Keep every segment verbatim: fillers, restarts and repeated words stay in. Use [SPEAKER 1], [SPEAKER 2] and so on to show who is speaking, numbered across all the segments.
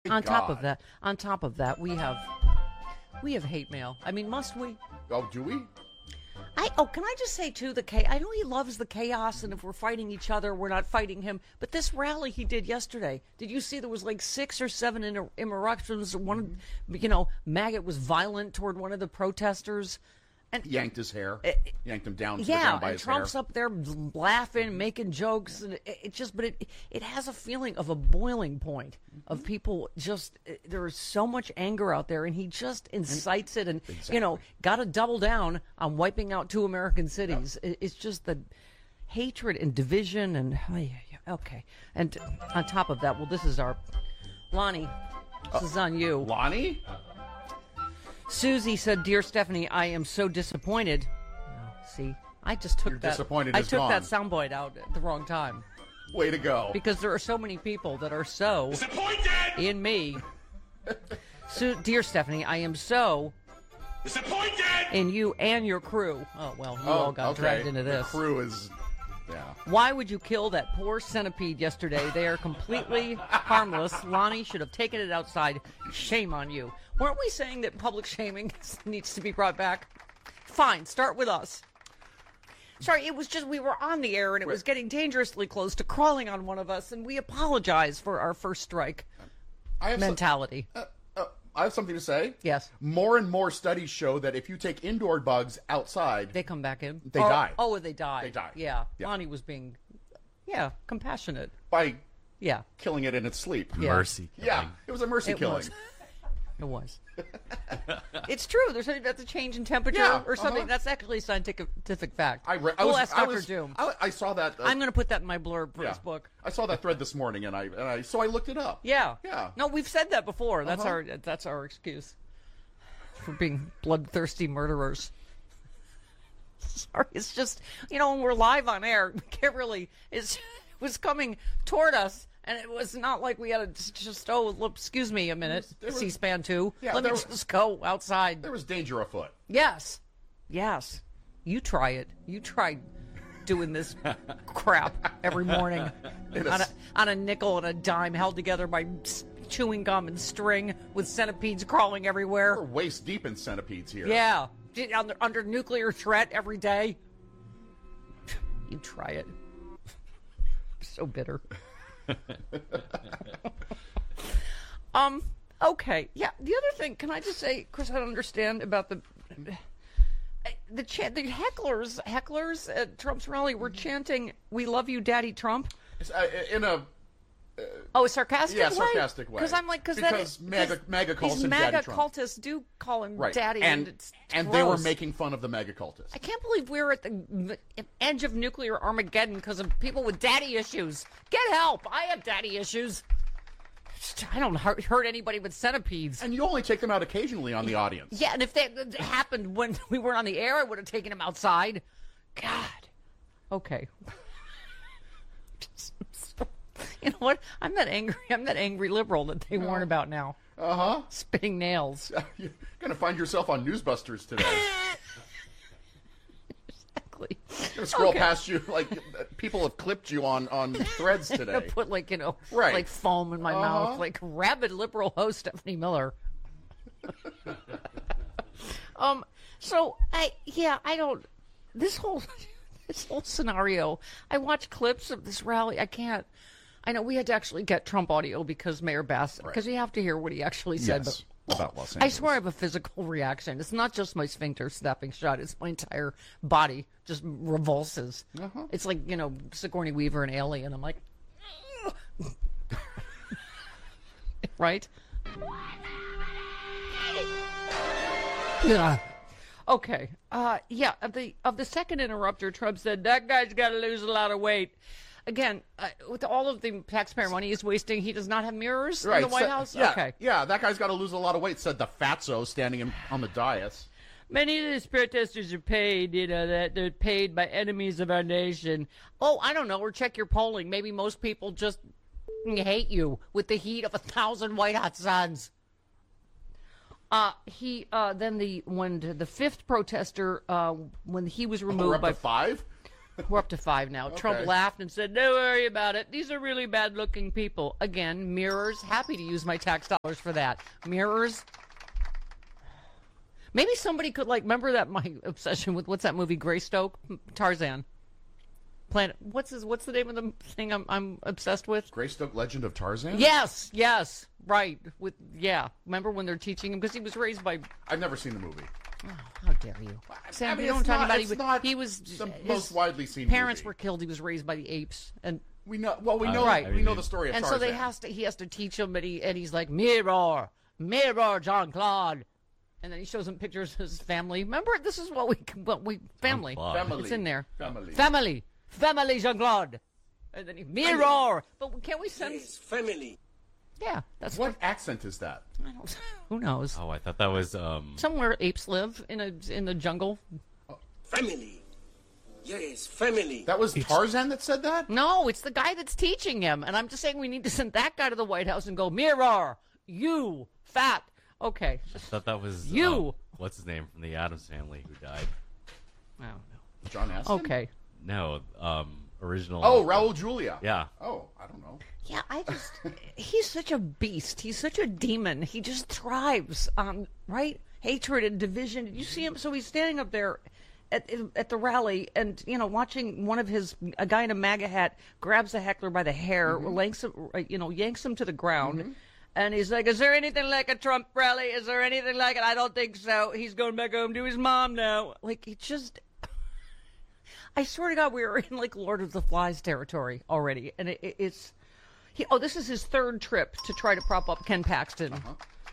[SPEAKER 1] on top of
[SPEAKER 2] God.
[SPEAKER 1] that, on top of that, we have we have hate mail. I mean, must we?
[SPEAKER 2] Oh, do we?
[SPEAKER 1] I oh, can I just say too the cha- I know he loves the chaos, and if we're fighting each other, we're not fighting him. But this rally he did yesterday, did you see there was like six or seven inter- interruptions? One, you know, Maggot was violent toward one of the protesters. And
[SPEAKER 2] Yanked his hair.
[SPEAKER 1] Uh,
[SPEAKER 2] Yanked him down to
[SPEAKER 1] yeah,
[SPEAKER 2] the ground by
[SPEAKER 1] and
[SPEAKER 2] his
[SPEAKER 1] Trump's
[SPEAKER 2] hair.
[SPEAKER 1] up there laughing, making jokes, and it, it just, but it it has a feeling of a boiling point of people just, there is so much anger out there, and he just incites it, and, you know, got to double down on wiping out two American cities. It, it's just the hatred and division, and, oh, yeah, yeah, okay. And on top of that, well, this is our, Lonnie, this is on you.
[SPEAKER 2] Lonnie?
[SPEAKER 1] Susie said, "Dear Stephanie, I am so disappointed." Oh, see, I just took
[SPEAKER 2] You're
[SPEAKER 1] that.
[SPEAKER 2] disappointed
[SPEAKER 1] I
[SPEAKER 2] is
[SPEAKER 1] took
[SPEAKER 2] gone.
[SPEAKER 1] that soundbite out at the wrong time
[SPEAKER 2] Way to go.
[SPEAKER 1] because there are so many people that are so
[SPEAKER 3] Disappointed!
[SPEAKER 1] in me. So, dear Stephanie, I am so
[SPEAKER 3] Disappointed!
[SPEAKER 1] in you and your crew. Oh well, you
[SPEAKER 2] oh,
[SPEAKER 1] all got
[SPEAKER 2] okay.
[SPEAKER 1] dragged into this.
[SPEAKER 2] The crew is, yeah.
[SPEAKER 1] Why would you kill that poor centipede yesterday? They are completely harmless. Lonnie should have taken it outside. Shame on you. Weren't we saying that public shaming needs to be brought back? Fine, start with us. Sorry, it was just we were on the air and it was getting dangerously close to crawling on one of us, and we apologize for our first strike
[SPEAKER 2] I have
[SPEAKER 1] mentality.
[SPEAKER 2] Some, uh, uh, I have something to say.
[SPEAKER 1] Yes.
[SPEAKER 2] More and more studies show that if you take indoor bugs outside,
[SPEAKER 1] They come back in.
[SPEAKER 2] They
[SPEAKER 1] oh,
[SPEAKER 2] die.
[SPEAKER 1] Oh, they die.
[SPEAKER 2] They die.
[SPEAKER 1] Yeah.
[SPEAKER 2] Yeah.
[SPEAKER 1] Lonnie was being, yeah, compassionate.
[SPEAKER 2] by
[SPEAKER 1] Yeah.
[SPEAKER 2] killing it in its sleep.
[SPEAKER 1] Yeah.
[SPEAKER 4] Mercy.
[SPEAKER 2] Yeah, it was a mercy
[SPEAKER 1] It
[SPEAKER 2] killing.
[SPEAKER 1] was. It was. It's true. There's something that's a change in temperature
[SPEAKER 2] Yeah,
[SPEAKER 1] or something.
[SPEAKER 2] uh-huh.
[SPEAKER 1] That's actually a scientific scientific fact.
[SPEAKER 2] I, re- I
[SPEAKER 1] we'll
[SPEAKER 2] was,
[SPEAKER 1] ask
[SPEAKER 2] I
[SPEAKER 1] Doctor
[SPEAKER 2] was,
[SPEAKER 1] Doom.
[SPEAKER 2] I, I saw that. Uh,
[SPEAKER 1] I'm going to put that in my blurb for
[SPEAKER 2] yeah.
[SPEAKER 1] his book.
[SPEAKER 2] I saw that thread this morning, and I, and I so I looked it up.
[SPEAKER 1] Yeah.
[SPEAKER 2] Yeah.
[SPEAKER 1] No, we've said that before. That's
[SPEAKER 2] Uh-huh.
[SPEAKER 1] our that's our excuse for being bloodthirsty murderers. Sorry, it's just, you know, when we're live on air, we can't really. It's, it was coming toward us. And it was not like we had to just, oh, look, excuse me a minute,
[SPEAKER 2] there was-
[SPEAKER 1] C-SPAN two.
[SPEAKER 2] Yeah,
[SPEAKER 1] Let me
[SPEAKER 2] there was-
[SPEAKER 1] just go outside.
[SPEAKER 2] There was danger afoot.
[SPEAKER 1] Yes. Yes. You try it. You try doing this crap every morning
[SPEAKER 2] In a
[SPEAKER 1] on, a,
[SPEAKER 2] s-
[SPEAKER 1] on a nickel and a dime held together by s- chewing gum and string with centipedes crawling
[SPEAKER 2] We're
[SPEAKER 1] everywhere.
[SPEAKER 2] waist deep in centipedes here.
[SPEAKER 1] Yeah. Under, under nuclear threat every day. You try it. So bitter. um. Okay. Yeah. The other thing, can I just say, Chris, I don't understand about the the cha- the hecklers hecklers at Trump's rally were chanting, "We love you, Daddy Trump."
[SPEAKER 2] It's, uh, in a
[SPEAKER 1] Oh, a sarcastic
[SPEAKER 2] Yeah,
[SPEAKER 1] way?
[SPEAKER 2] sarcastic way.
[SPEAKER 1] Because I'm like, cause
[SPEAKER 2] Because
[SPEAKER 1] that,
[SPEAKER 2] MAGA-
[SPEAKER 1] 'cause
[SPEAKER 2] MAGA calls
[SPEAKER 1] these
[SPEAKER 2] him
[SPEAKER 1] MAGA
[SPEAKER 2] Daddy Trump.
[SPEAKER 1] cultists do call him
[SPEAKER 2] right,
[SPEAKER 1] Daddy,
[SPEAKER 2] and
[SPEAKER 1] and it's
[SPEAKER 2] and they were
[SPEAKER 1] gross.
[SPEAKER 2] making fun of the mega cultists.
[SPEAKER 1] I can't believe we're at the m- edge of nuclear Armageddon because of people with daddy issues. Get help! I have daddy issues. I don't hurt, hurt anybody with centipedes.
[SPEAKER 2] And you only take them out occasionally on the audience.
[SPEAKER 1] Yeah, and if that happened when we weren't on the air, I would have taken him outside. God. Okay. You know what? I'm that angry. I'm that angry liberal that they warn about now.
[SPEAKER 2] Uh huh.
[SPEAKER 1] Spitting nails.
[SPEAKER 2] You're gonna find yourself on Newsbusters today.
[SPEAKER 1] Exactly.
[SPEAKER 2] Gonna scroll
[SPEAKER 1] Okay.
[SPEAKER 2] past you like people have clipped you on on threads
[SPEAKER 1] I
[SPEAKER 2] today.
[SPEAKER 1] put like, you know,
[SPEAKER 2] Right.
[SPEAKER 1] like foam in my
[SPEAKER 2] Uh-huh.
[SPEAKER 1] mouth, like rabid liberal host Stephanie Miller. um. So I yeah I don't this whole this whole scenario. I watch clips of this rally. I can't. I know we had to actually get Trump audio because Mayor Bass because you have to hear what he actually said.
[SPEAKER 2] Yes,
[SPEAKER 1] but
[SPEAKER 2] about Los
[SPEAKER 1] I
[SPEAKER 2] Angeles.
[SPEAKER 1] swear I have a physical reaction. It's not just my sphincter snapping shut. It's my entire body just revulses.
[SPEAKER 2] Uh-huh.
[SPEAKER 1] It's like, you know, Sigourney Weaver and Alien. I'm like, right? Yeah. Okay. Uh, yeah. Of the of the second interrupter, Trump said that guy's got to lose a lot of weight. Again, uh, with all of the taxpayer money he's wasting, he does not have mirrors in the White
[SPEAKER 2] so-
[SPEAKER 1] House.
[SPEAKER 2] Yeah,
[SPEAKER 1] Okay.
[SPEAKER 2] yeah, that guy's got to lose a lot of weight. Said the fatso standing in, on the dais.
[SPEAKER 1] Many of these protesters are paid, you know, that they're paid by enemies of our nation. Oh, I don't know, or check your polling. Maybe most people just hate you with the heat of a thousand white hot suns. Uh, he, uh, then the, when the fifth protester, uh, when he was
[SPEAKER 2] Oh,
[SPEAKER 1] removed
[SPEAKER 2] we're up
[SPEAKER 1] by,
[SPEAKER 2] to five.
[SPEAKER 1] We're up to five now.
[SPEAKER 2] Okay.
[SPEAKER 1] Trump laughed and said, "Don't worry about it. These are really bad-looking people." Again, mirrors. Happy to use my tax dollars for that. Mirrors. Maybe somebody could, like, remember that my obsession with, what's that movie, Greystoke? Tarzan. Planet. What's his? What's the name of the thing I'm I'm obsessed with?
[SPEAKER 2] Greystoke Legend of Tarzan?
[SPEAKER 1] Yes, yes, right. With yeah. Remember when they're teaching him, because he was raised by.
[SPEAKER 2] I've never seen the movie.
[SPEAKER 1] Oh, how dare you, Sam?
[SPEAKER 2] I mean,
[SPEAKER 1] you know
[SPEAKER 2] it's
[SPEAKER 1] what I'm
[SPEAKER 2] not-
[SPEAKER 1] talking
[SPEAKER 2] it's
[SPEAKER 1] about.
[SPEAKER 2] not
[SPEAKER 1] He was.
[SPEAKER 2] the
[SPEAKER 1] his
[SPEAKER 2] most widely seen
[SPEAKER 1] Parents
[SPEAKER 2] movie.
[SPEAKER 1] were killed. He was raised by the apes, and
[SPEAKER 2] We know. Well, we
[SPEAKER 3] Uh,
[SPEAKER 2] know.
[SPEAKER 1] right.
[SPEAKER 2] We know the story of
[SPEAKER 1] and
[SPEAKER 2] Tarzan.
[SPEAKER 1] so they has to. He has to teach him, and he and he's like, "Mirror, mirror, Jean Claude," and then he shows him pictures of his family. Remember, this is what we what we family.
[SPEAKER 3] Jean-Claude.
[SPEAKER 2] Family.
[SPEAKER 1] It's in there.
[SPEAKER 2] Family.
[SPEAKER 1] Family. Family, Jean Claude. And then he mirror. But can't we send?
[SPEAKER 4] Yes, family.
[SPEAKER 1] Yeah, that's
[SPEAKER 2] What accent is that?
[SPEAKER 1] I don't, who knows?
[SPEAKER 3] Oh, I thought that was um.
[SPEAKER 1] Somewhere apes live in a in the jungle.
[SPEAKER 4] Family. Yes, family.
[SPEAKER 2] That was Tarzan that said that?
[SPEAKER 1] No, it's the guy that's teaching him. And I'm just saying we need to send that guy to the White House and go, mirror, you, fat. Okay.
[SPEAKER 3] I thought that was
[SPEAKER 1] You.
[SPEAKER 3] um, what's his name from the Addams Family who died?
[SPEAKER 1] I don't know.
[SPEAKER 2] John Aston?
[SPEAKER 1] Okay.
[SPEAKER 3] No, um, original.
[SPEAKER 2] Oh, Raul Julia.
[SPEAKER 3] Yeah.
[SPEAKER 2] Oh, I don't know.
[SPEAKER 1] Yeah, I just, he's such a beast. He's such a demon. He just thrives on, right? Hatred and division. Did you see him? So he's standing up there at at the rally and, you know, watching one of his, a guy in a MAGA hat grabs a heckler by the hair,
[SPEAKER 2] Mm-hmm.
[SPEAKER 1] yanks him, you know, yanks him to the ground. Mm-hmm. And he's like, "Is there anything like a Trump rally? Is there anything like it? I don't think so." He's going back home to his mom now. Like, he just, I swear to God, we were in, like, Lord of the Flies territory already. And it, it, it's, he, oh, this is his third trip to try to prop up Ken Paxton,
[SPEAKER 2] Uh-huh.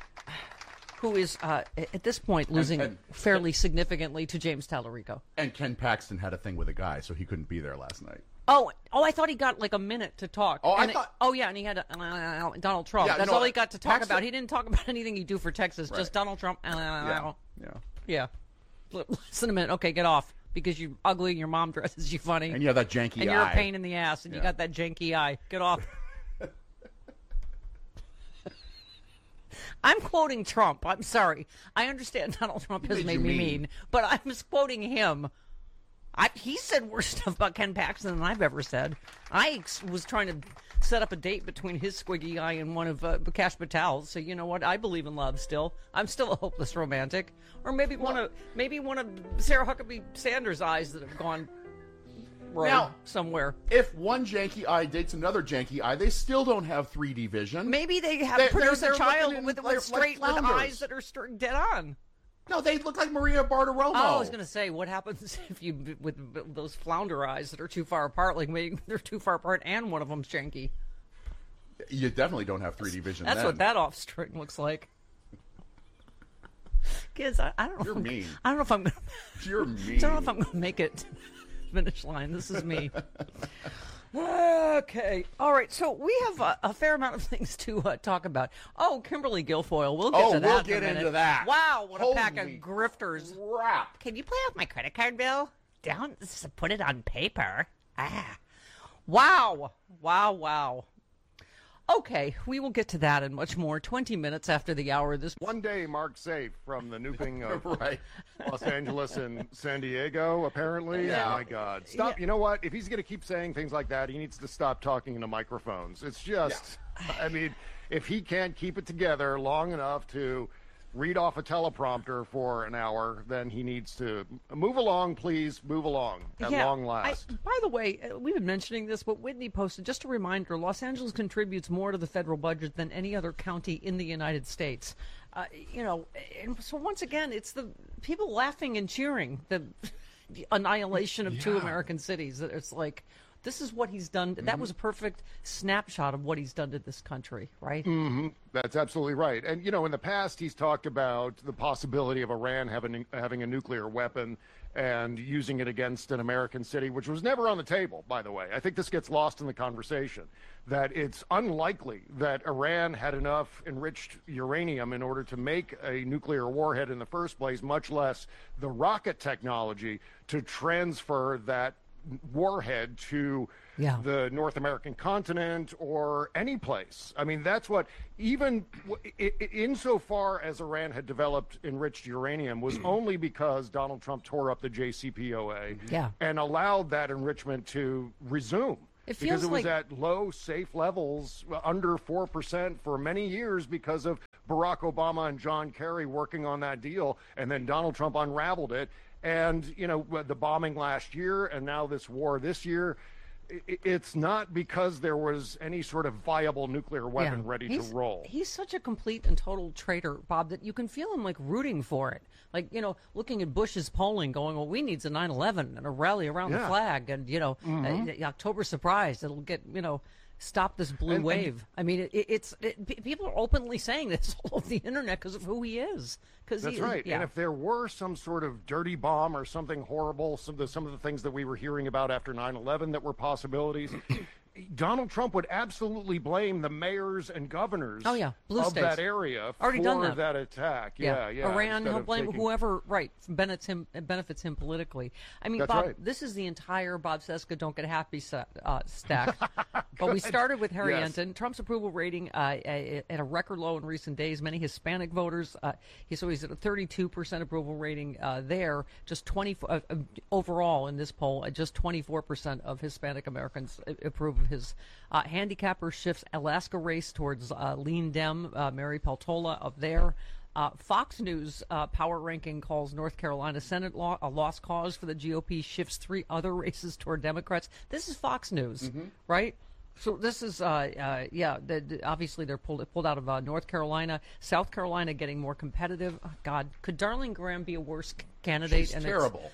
[SPEAKER 1] who is, uh, at this point, losing
[SPEAKER 2] and-
[SPEAKER 1] fairly significantly to James Tallarico.
[SPEAKER 2] And Ken Paxton had a thing with a guy, so he couldn't be there last night.
[SPEAKER 1] Oh, oh! I thought he got like a minute to talk.
[SPEAKER 2] Oh, I
[SPEAKER 1] And it-
[SPEAKER 2] thought-
[SPEAKER 1] oh, yeah, and he had a, uh, Donald Trump.
[SPEAKER 2] Yeah,
[SPEAKER 1] That's
[SPEAKER 2] no,
[SPEAKER 1] all he got to talk
[SPEAKER 2] Paxton-
[SPEAKER 1] about. He didn't talk about anything he'd do for Texas.
[SPEAKER 2] Right.
[SPEAKER 1] Just Donald Trump. Uh,
[SPEAKER 2] Yeah. Yeah.
[SPEAKER 1] yeah. Listen a minute. Okay, get off because you're ugly and your mom dresses you funny.
[SPEAKER 2] And you have that janky
[SPEAKER 1] and
[SPEAKER 2] eye.
[SPEAKER 1] you're a pain in the ass, and you
[SPEAKER 2] Yeah.
[SPEAKER 1] got that janky eye. Get off. I'm quoting Trump. I'm sorry. I understand Donald Trump has
[SPEAKER 2] made
[SPEAKER 1] made
[SPEAKER 2] you
[SPEAKER 1] me
[SPEAKER 2] mean.
[SPEAKER 1] mean, but I'm just quoting him. I, he said worse stuff about Ken Paxton than I've ever said. I ex- was trying to set up a date between his squiggy eye and one of uh, Kash Patel's. So you know what? I believe in love still. I'm still a hopeless romantic, or maybe one of maybe one of Sarah Huckabee Sanders' eyes that have gone rogue
[SPEAKER 2] Now-
[SPEAKER 1] somewhere.
[SPEAKER 2] If one janky eye dates another janky eye, they still don't have three D vision.
[SPEAKER 1] Maybe they have
[SPEAKER 2] They're-
[SPEAKER 1] produced
[SPEAKER 2] they're-
[SPEAKER 1] a
[SPEAKER 2] they're
[SPEAKER 1] child
[SPEAKER 2] looking
[SPEAKER 1] with,
[SPEAKER 2] like-
[SPEAKER 1] with
[SPEAKER 2] like
[SPEAKER 1] straight with
[SPEAKER 2] flounders.
[SPEAKER 1] eyes that are straight dead on.
[SPEAKER 2] No, they look like Maria Bartiromo.
[SPEAKER 1] Oh, I was going to say, what happens if you with those flounder eyes that are too far apart? Like maybe they're too far apart, and one of them's janky.
[SPEAKER 2] You definitely don't have three D vision.
[SPEAKER 1] That's
[SPEAKER 2] then.
[SPEAKER 1] what that offspring looks like. Kids, I, I don't know.
[SPEAKER 2] You're
[SPEAKER 1] if I'm-
[SPEAKER 2] mean.
[SPEAKER 1] I don't know if I'm. Gonna,
[SPEAKER 2] You're
[SPEAKER 1] I
[SPEAKER 2] mean.
[SPEAKER 1] don't know if I'm going to make it to the finish line. This is me. Okay. All right. So we have a, a fair amount of things to uh, talk about. Oh, Kimberly Guilfoyle. We'll get
[SPEAKER 2] Oh,
[SPEAKER 1] to that.
[SPEAKER 2] we'll
[SPEAKER 1] in a
[SPEAKER 2] get
[SPEAKER 1] minute.
[SPEAKER 2] into that.
[SPEAKER 1] Wow, what a pack of
[SPEAKER 2] Holy
[SPEAKER 1] grifters.
[SPEAKER 2] Crap.
[SPEAKER 1] Can you play off my credit card bill? Don't s- put it on paper. Ah. Wow. Wow, wow. Okay, we will get to that and much more. twenty minutes after the hour. This
[SPEAKER 5] One day, Mark safe from the nuking of
[SPEAKER 2] Right.
[SPEAKER 5] Los Angeles and San Diego, apparently.
[SPEAKER 2] Yeah.
[SPEAKER 5] Oh, my God. Stop.
[SPEAKER 1] Yeah.
[SPEAKER 5] You know what? If he's going to keep saying things like that, he needs to stop talking into microphones. It's just, I mean, if he can't keep it together long enough to read off a teleprompter for an hour, then he needs to move along, please. Move along at long last.
[SPEAKER 1] I, by the way, uh, we've been mentioning this, but Whitney posted just a reminder: Los Angeles contributes more to the federal budget than any other county in the United States. Uh, you know, and so once again, it's the people laughing and cheering the, the annihilation of two
[SPEAKER 5] Yeah.
[SPEAKER 1] American cities. It's like, this is what he's done. That was a perfect snapshot of what he's done to this country, right?
[SPEAKER 5] Mm-hmm. That's absolutely right. And, you know, in the past, he's talked about the possibility of Iran having, having a nuclear weapon and using it against an American city, which was never on the table, by the way. I think this gets lost in the conversation, that it's unlikely that Iran had enough enriched uranium in order to make a nuclear warhead in the first place, much less the rocket technology to transfer that warhead to
[SPEAKER 1] Yeah.
[SPEAKER 5] the North American continent or any place. I mean, that's what, even w- i- i- insofar as Iran had developed enriched uranium, was only because Donald Trump tore up the J C P O A
[SPEAKER 1] Yeah.
[SPEAKER 5] and allowed that enrichment to resume.
[SPEAKER 1] It
[SPEAKER 5] because
[SPEAKER 1] feels
[SPEAKER 5] it was
[SPEAKER 1] like-
[SPEAKER 5] at low, safe levels, uh, under four percent for many years because of Barack Obama and John Kerry working on that deal, and then Donald Trump unraveled it. And, you know, the bombing last year and now this war this year, i- it's not because there was any sort of viable nuclear weapon
[SPEAKER 1] Yeah.
[SPEAKER 5] ready
[SPEAKER 1] He's-
[SPEAKER 5] to roll.
[SPEAKER 1] He's such a complete and total traitor, Bob, that you can feel him like rooting for it. Like, you know, looking at Bush's polling, going, well, we need a nine eleven and a rally around the
[SPEAKER 5] Yeah.
[SPEAKER 1] flag and, you know, uh, October surprise. It'll get, you know, stop this blue
[SPEAKER 5] And- and-
[SPEAKER 1] wave. I mean, it, it's it, p- people are openly saying this all over the internet because of who he is. Cause
[SPEAKER 5] That's
[SPEAKER 1] he,
[SPEAKER 5] right.
[SPEAKER 1] Yeah.
[SPEAKER 5] And if there were some sort of dirty bomb or something horrible, some of the, some of the things that we were hearing about after nine eleven that were possibilities, Donald Trump would absolutely blame the mayors and governors
[SPEAKER 1] Oh, yeah. Blue
[SPEAKER 5] of
[SPEAKER 1] states.
[SPEAKER 5] that area
[SPEAKER 1] Already
[SPEAKER 5] for
[SPEAKER 1] done that.
[SPEAKER 5] attack. Yeah, yeah.
[SPEAKER 1] Iran,
[SPEAKER 5] instead
[SPEAKER 1] he'll
[SPEAKER 5] of
[SPEAKER 1] blame
[SPEAKER 5] taking-
[SPEAKER 1] whoever, right, benefits him, benefits him politically. I mean,
[SPEAKER 5] That's
[SPEAKER 1] Bob,
[SPEAKER 5] right.
[SPEAKER 1] this is the entire Bob Cesca Don't Get Happy sa- uh, stack. But we started with Harry
[SPEAKER 5] Yes.
[SPEAKER 1] Enten. Trump's approval rating uh, a- at a record low in recent days. Many Hispanic voters, uh, he, so he's at a thirty-two percent approval rating uh, there. Just twenty uh, uh, overall in this poll, uh, just twenty-four percent of Hispanic Americans uh, approve of his. Uh, handicapper shifts Alaska race towards uh, lean Dem, uh, Mary Peltola of there. Uh, Fox News uh, power ranking calls North Carolina Senate law a lost cause for the G O P, shifts three other races toward Democrats. This is Fox News, right? So this is, uh, uh, yeah, the, the- obviously they're pulled, pulled out of uh, North Carolina. South Carolina getting more competitive. Oh, God, could Darlene Graham be a worse c- candidate?
[SPEAKER 2] She's
[SPEAKER 1] And it's-
[SPEAKER 2] terrible.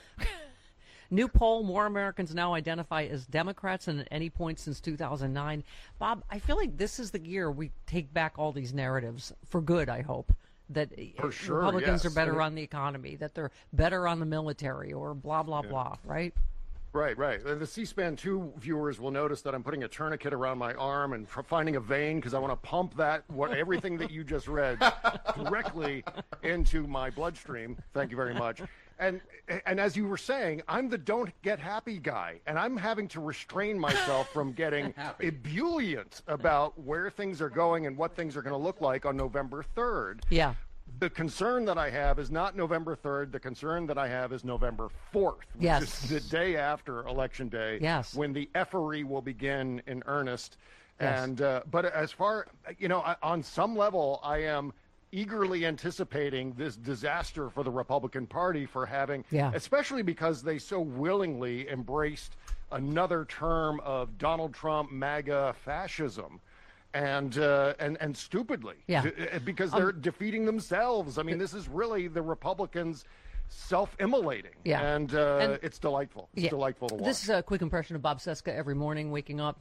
[SPEAKER 1] New poll, more Americans now identify as Democrats than at any point since two thousand nine. Bob, I feel like this is the year we take back all these narratives for good, I hope. That uh,
[SPEAKER 5] For sure,
[SPEAKER 1] Republicans
[SPEAKER 5] yes.
[SPEAKER 1] are better
[SPEAKER 5] And it-
[SPEAKER 1] on the economy, that they're better on the military, or blah, blah, blah, right?
[SPEAKER 5] Right, right. And the C-SPAN two viewers will notice that I'm putting a tourniquet around my arm and f- finding a vein because I want to pump that, what everything that you just read, directly into my bloodstream. Thank you very much. And and as you were saying, I'm the don't get happy guy, and I'm having to restrain myself from getting ebullient about where things are going and what things are going to look like on November third.
[SPEAKER 1] Yeah.
[SPEAKER 5] The concern that I have is not November third. The concern that I have is November fourth, which
[SPEAKER 1] Yes.
[SPEAKER 5] is the day after Election Day,
[SPEAKER 1] Yes.
[SPEAKER 5] when the effery will begin in earnest.
[SPEAKER 1] Yes.
[SPEAKER 5] And uh, but as far, you know, I, on some level, I am eagerly anticipating this disaster for the Republican Party for having,
[SPEAKER 1] Yeah.
[SPEAKER 5] especially because they so willingly embraced another term of Donald Trump MAGA fascism. And, uh, and and stupidly,
[SPEAKER 1] Yeah.
[SPEAKER 5] D- uh, because they're defeating themselves. I mean, this is really the Republicans self-immolating,
[SPEAKER 1] Yeah.
[SPEAKER 5] and, uh,
[SPEAKER 1] And-
[SPEAKER 5] it's delightful. It's
[SPEAKER 1] Yeah.
[SPEAKER 5] delightful to watch.
[SPEAKER 1] This is a quick impression of Bob Cesca every morning waking up.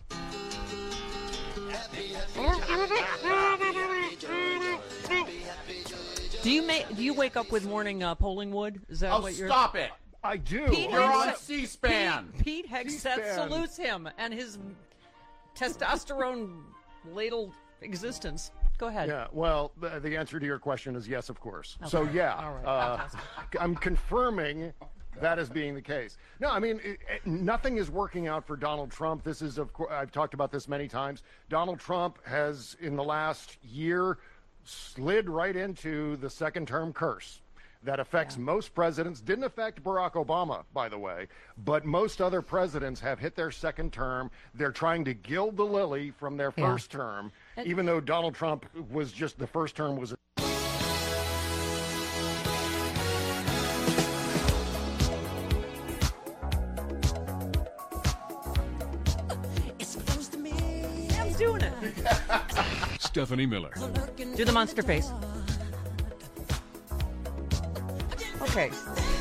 [SPEAKER 1] Do you make? Do you wake up with morning uh, polling wood? Is that
[SPEAKER 2] Oh,
[SPEAKER 1] what you're?
[SPEAKER 2] stop it.
[SPEAKER 5] I do.
[SPEAKER 1] Pete
[SPEAKER 2] You're
[SPEAKER 1] Hegseth-
[SPEAKER 2] on C-SPAN.
[SPEAKER 1] Pete, Pete Hegseth
[SPEAKER 5] C-SPAN.
[SPEAKER 1] salutes him and his testosterone ladled existence. Go ahead.
[SPEAKER 5] Yeah, well, the, the answer to your question is yes, of course. So, yeah,
[SPEAKER 1] All right.
[SPEAKER 5] uh,
[SPEAKER 1] Fantastic.
[SPEAKER 5] I'm confirming that as being the case. No, I mean, it, it, nothing is working out for Donald Trump. This is, of course, I've talked about this many times. Donald Trump has, in the last year, slid right into the second term curse that affects most presidents. Didn't affect Barack Obama, by the way, but most other presidents have hit their second term. They're trying to gild the lily from their
[SPEAKER 1] Yeah.
[SPEAKER 5] first term, even though Donald Trump was just, the first term was.
[SPEAKER 1] I'm doing it.
[SPEAKER 6] Stephanie Miller.
[SPEAKER 1] Do the monster face. Okay.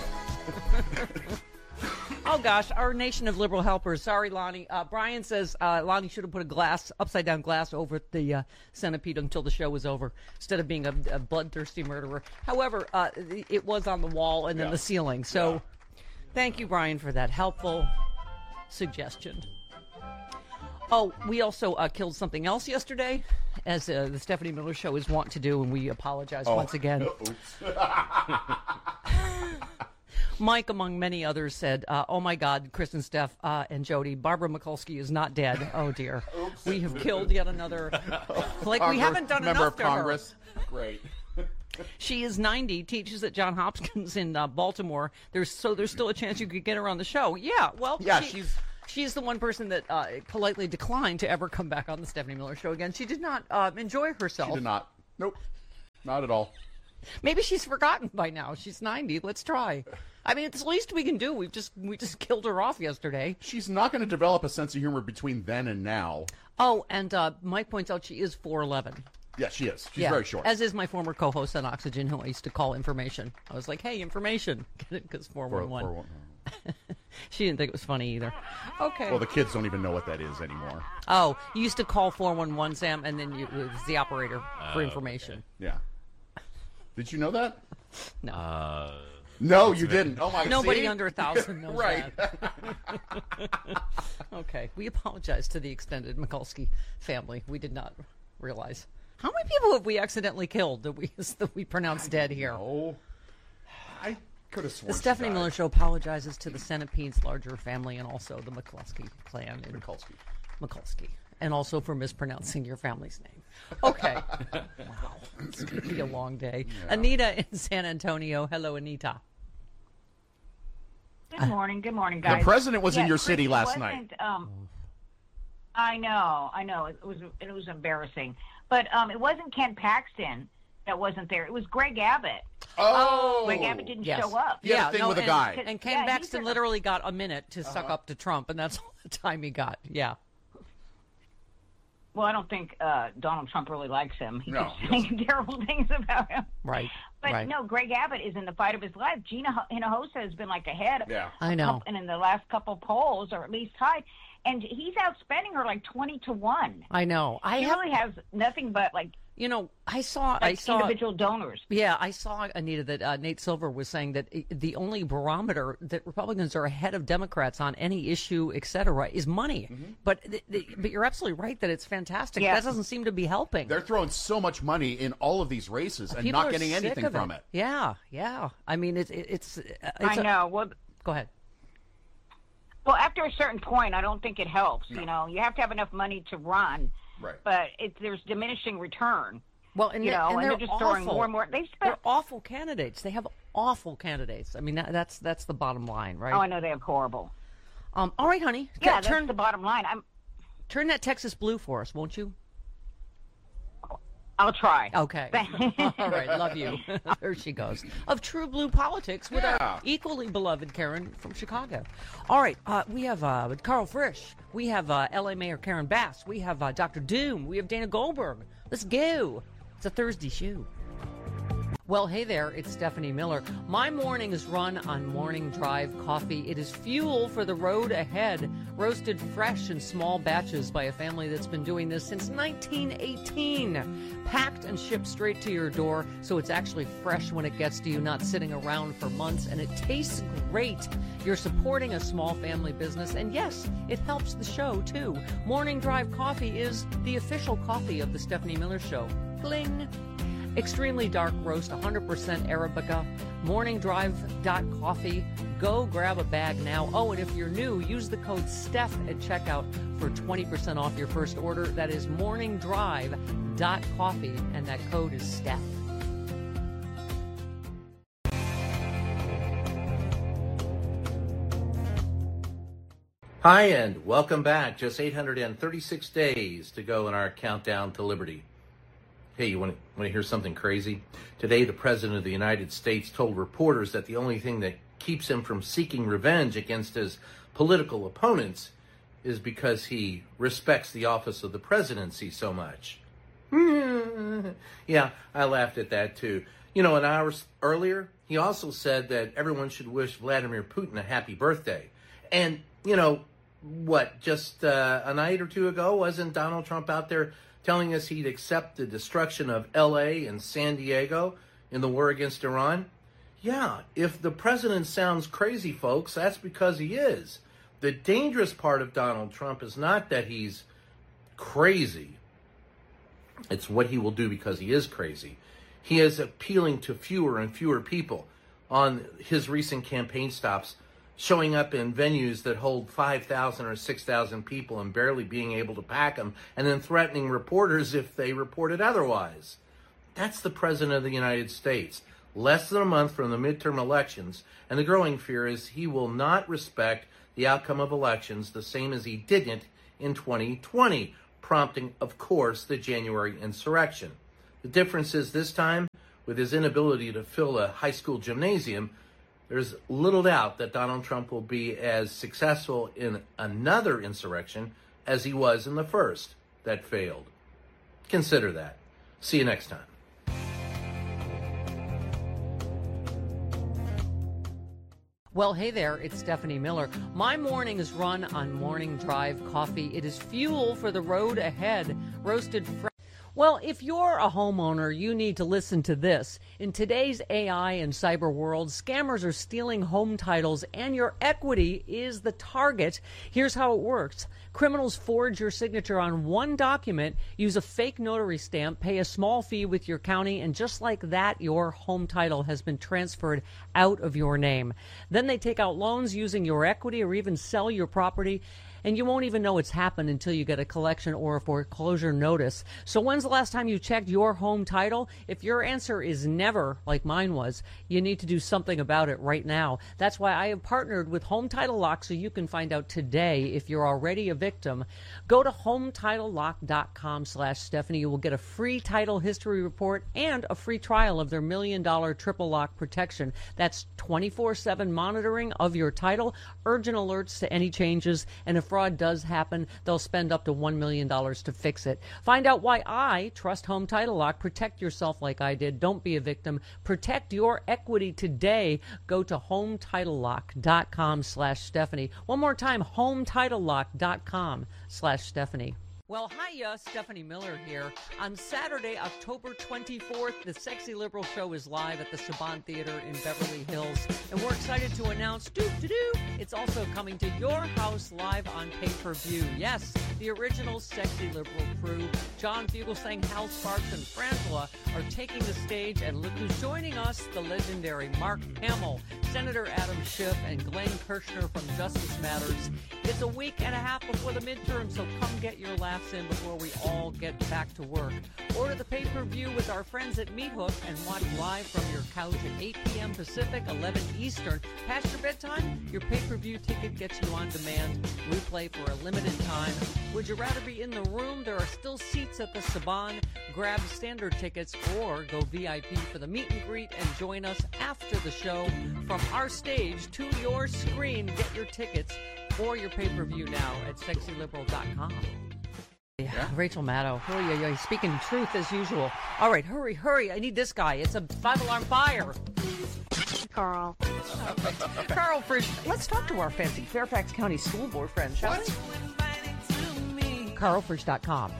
[SPEAKER 1] Oh gosh, our nation of liberal helpers. Sorry, Lonnie. Uh, Brian says uh, Lonnie should have put a glass, upside down glass, over the uh, centipede until the show was over, instead of being a, a bloodthirsty murderer. However, uh, it was on the wall and then
[SPEAKER 2] Yeah.
[SPEAKER 1] the ceiling. So, thank you, Brian, for that helpful suggestion. Oh, we also uh, killed something else yesterday, as uh, the Stephanie Miller Show is wont to do, and we apologize once again. Mike, among many others, said, uh, oh, my God, Chris and Steph uh, and Jody, Barbara Mikulski is not dead. Oh, dear. We have killed yet another. Like, we haven't done
[SPEAKER 2] member
[SPEAKER 1] enough
[SPEAKER 2] of
[SPEAKER 1] to
[SPEAKER 2] Congress. Great.
[SPEAKER 1] She is ninety, teaches at Johns Hopkins in uh, Baltimore. There's So there's still a chance you could get her on the show. Yeah, well,
[SPEAKER 2] Yeah,
[SPEAKER 1] she-
[SPEAKER 2] she's...
[SPEAKER 1] She's the one person that uh, politely declined to ever come back on the Stephanie Miller Show again. She did not uh, enjoy herself.
[SPEAKER 2] She did not. Nope. Not at all.
[SPEAKER 1] Maybe she's forgotten by now. She's ninety. Let's try. I mean, it's the least we can do. We've just we just killed her off yesterday.
[SPEAKER 2] She's not going to develop a sense of humor between then and now.
[SPEAKER 1] Oh, and uh, Mike points out she is four eleven.
[SPEAKER 2] Yeah, she is. She's
[SPEAKER 1] Yeah,
[SPEAKER 2] very short.
[SPEAKER 1] as is my former co-host on Oxygen, who I used to call Information. I was like, hey, Information. Get it? Because four one one. She didn't think it was funny either. Okay.
[SPEAKER 2] Well, the kids don't even know what that is anymore.
[SPEAKER 1] Oh, you used to call four one one, Sam, and then you, it was the operator for
[SPEAKER 3] Oh,
[SPEAKER 1] information.
[SPEAKER 2] Yeah. Did you know that?
[SPEAKER 1] No.
[SPEAKER 3] Uh,
[SPEAKER 2] No, you didn't. Oh, my God.
[SPEAKER 1] Nobody
[SPEAKER 2] see?
[SPEAKER 1] under a thousand knows
[SPEAKER 2] Right.
[SPEAKER 1] that. Okay. We apologize to the extended Mikulski family. We did not realize. How many people have we accidentally killed that we that we pronounced dead here?
[SPEAKER 2] Oh, I could have sworn
[SPEAKER 1] The
[SPEAKER 2] she
[SPEAKER 1] Stephanie
[SPEAKER 2] died.
[SPEAKER 1] Miller Show apologizes to the Centipede's larger family and also the McCluskey clan in
[SPEAKER 2] Mikulski.
[SPEAKER 1] Mikulski, and also for mispronouncing your family's name. Okay. Wow. It's going to be a long day. Anita in San Antonio. Hello, Anita.
[SPEAKER 7] Good morning. Good morning, guys.
[SPEAKER 2] The president was in
[SPEAKER 7] Yeah,
[SPEAKER 2] your
[SPEAKER 7] Chris,
[SPEAKER 2] city
[SPEAKER 7] it
[SPEAKER 2] last
[SPEAKER 7] wasn't,
[SPEAKER 2] night.
[SPEAKER 7] Um, I know. I know. It was it was embarrassing. But um, it wasn't Ken Paxton that wasn't there. It was Greg Abbott.
[SPEAKER 2] Oh.
[SPEAKER 7] Greg Abbott didn't
[SPEAKER 1] Yes.
[SPEAKER 7] show up.
[SPEAKER 2] He had a thing with a
[SPEAKER 1] and,
[SPEAKER 2] guy.
[SPEAKER 1] And Ken
[SPEAKER 7] Yeah, he
[SPEAKER 1] Paxton
[SPEAKER 7] said-
[SPEAKER 1] literally got a minute to
[SPEAKER 2] Uh-huh.
[SPEAKER 1] suck up to Trump, and that's all the time he got. Yeah.
[SPEAKER 7] Well, I don't think uh, Donald Trump really likes him. He
[SPEAKER 2] No,
[SPEAKER 7] keeps saying terrible things about him.
[SPEAKER 1] Right.
[SPEAKER 7] But
[SPEAKER 1] right.
[SPEAKER 7] no, Greg Abbott is in the fight of his life. Gina Hinojosa has been like ahead.
[SPEAKER 2] Yeah.
[SPEAKER 1] I know.
[SPEAKER 7] And in the last couple polls, or at least tied. And he's outspending her like twenty to one.
[SPEAKER 1] I know. I
[SPEAKER 7] He
[SPEAKER 1] have,
[SPEAKER 7] really has nothing but like,
[SPEAKER 1] you know, I saw, I
[SPEAKER 7] like
[SPEAKER 1] saw,
[SPEAKER 7] individual donors.
[SPEAKER 1] yeah, I saw, Anita, that uh, Nate Silver was saying that i- the only barometer that Republicans are ahead of Democrats on any issue, et cetera, is money.
[SPEAKER 2] Mm-hmm.
[SPEAKER 1] But th- th- but you're absolutely right that it's fantastic.
[SPEAKER 7] Yeah.
[SPEAKER 1] That doesn't seem to be helping.
[SPEAKER 2] They're throwing so much money in all of these races and
[SPEAKER 1] People
[SPEAKER 2] not
[SPEAKER 1] are
[SPEAKER 2] getting
[SPEAKER 1] sick
[SPEAKER 2] anything
[SPEAKER 1] of
[SPEAKER 2] from it.
[SPEAKER 1] Yeah, yeah. I mean, it's it, it's. uh, it's
[SPEAKER 7] I
[SPEAKER 1] a-
[SPEAKER 7] know. Well,
[SPEAKER 1] Go ahead.
[SPEAKER 7] well, after a certain point, I don't think it helps. You know, you have to have enough money to run,
[SPEAKER 2] Right.
[SPEAKER 7] but it, there's diminishing return.
[SPEAKER 1] Well, and
[SPEAKER 7] You
[SPEAKER 1] they-
[SPEAKER 7] know,
[SPEAKER 1] and
[SPEAKER 7] and
[SPEAKER 1] they're,
[SPEAKER 7] they're just throwing
[SPEAKER 1] awful.
[SPEAKER 7] more and more. They
[SPEAKER 1] They're
[SPEAKER 7] spent.
[SPEAKER 1] awful candidates. They have awful candidates. I mean, that, that's that's the bottom line, right?
[SPEAKER 7] Oh, I know they have horrible.
[SPEAKER 1] Um, all right, honey.
[SPEAKER 7] Yeah,
[SPEAKER 1] Turn-
[SPEAKER 7] that's the bottom line. I'm.
[SPEAKER 1] Turn that Texas blue for us, won't you?
[SPEAKER 7] I'll try.
[SPEAKER 1] Okay. All right. Love you. There she goes. Of True Blue Politics with
[SPEAKER 2] Yeah.
[SPEAKER 1] our equally beloved Karen from Chicago. All right. Uh, we have uh, Carl Frisch. We have uh, L A Mayor Karen Bass. We have uh, Doctor Doom. We have Dana Goldberg. Let's go. It's a Thursday show. Well, hey there, it's Stephanie Miller. My morning is run on Morning Drive coffee. It is fuel for the road ahead, roasted fresh in small batches by a family that's been doing this since nineteen eighteen. Packed and shipped straight to your door, so it's actually fresh when it gets to you, not sitting around for months, and it tastes great. You're supporting a small family business, and yes, it helps the show, too. Morning Drive coffee is the official coffee of the Stephanie Miller Show. Bling! Extremely dark roast, one hundred percent Arabica, morning drive dot coffee. Go grab a bag now. Oh, and if you're new, use the code STEPH at checkout for twenty percent off your first order. That is morning drive dot coffee, and that code is STEPH.
[SPEAKER 8] Hi, and welcome back. Just eight hundred thirty-six days to go in our countdown to liberty. Hey, you want to, want to hear something crazy? Today, the President of the United States told reporters that the only thing that keeps him from seeking revenge against his political opponents is because he respects the office of the presidency so much. Yeah, I laughed at that too. You know, an hour earlier, he also said that everyone should wish Vladimir Putin a happy birthday. And, you know, what, just uh, a night or two ago, wasn't Donald Trump out there telling us he'd accept the destruction of L A and San Diego in the war against Iran? Yeah, if the president sounds crazy, folks, that's because he is. The dangerous part of Donald Trump is not that he's crazy. It's what he will do because he is crazy. He is appealing to fewer and fewer people. on his recent campaign stops, showing up in venues that hold five thousand or six thousand people and barely being able to pack them, and then threatening reporters if they reported otherwise. That's the President of the United States. Less than a month from the midterm elections, and the growing fear is he will not respect the outcome of elections the same as he didn't in twenty twenty, prompting, of course, the January insurrection. The difference is this time, with his inability to fill a high school gymnasium, there's little doubt that Donald Trump will be as successful in another insurrection as he was in the first that failed. Consider that. See you next time.
[SPEAKER 1] Well, hey there, it's Stephanie Miller. My morning is run on Morning Drive Coffee. It is fuel for the road ahead. Roasted fresh. Well, if you're a homeowner, you need to listen to this. In today's A I and cyber world, scammers are stealing home titles, and your equity is the target. Here's how it works. Criminals forge your signature on one document, use a fake notary stamp, pay a small fee with your county, and just like that, your home title has been transferred out of your name. Then they take out loans using your equity or even sell your property, and you won't even know it's happened until you get a collection or a foreclosure notice. So when's the last time you checked your home title? If your answer is never, like mine was, you need to do something about it right now. That's why I have partnered with Home Title Lock so you can find out today if you're already a victim. Go to home title lock dot com slash Stephanie. You will get a free title history report and a free trial of their million dollar triple lock protection. That's twenty-four seven monitoring of your title, urgent alerts to any changes, and if fraud does happen, they'll spend up to one million dollars to fix it. Find out why I trust Home Title Lock. Protect yourself like I did. Don't be a victim. Protect your equity today. Go to home title lock dot com slash Stephanie. One more time, home title lock dot com slash Stephanie. Well, hiya, Stephanie Miller here. On Saturday, October twenty-fourth, the Sexy Liberal Show is live at the Saban Theater in Beverly Hills. And we're excited to announce, doo-doo-doo, it's also coming to your house live on pay-per-view. Yes, the original Sexy Liberal crew, John Fugelsang, Hal Sparks, and Frangela, are taking the stage. And look who's joining us, the legendary Mark Hamill, Senator Adam Schiff, and Glenn Kirshner from Justice Matters. It's a week and a half before the midterm, so come get your laughs in before we all get back to work. Order the pay-per-view with our friends at Meat Hook and watch live from your couch at eight p.m. Pacific, eleven Eastern. Past your bedtime, your pay-per-view ticket gets you on demand. Replay for a limited time. Would you rather be in the room? There are still seats at the Saban. Grab standard tickets or go V I P for the meet and greet and join us after the show. From our stage to your screen, get your tickets or your pay-per-view now at sexy liberal dot com. Yeah. Rachel Maddow. Oh, yeah, yeah. Speaking truth as usual. All right, hurry, hurry. I need this guy. It's a five-alarm fire.
[SPEAKER 9] Carl.
[SPEAKER 1] Okay. Carl Frisch. Let's talk to our fancy Fairfax County School Board friend, shall what? we? carl frisch dot com.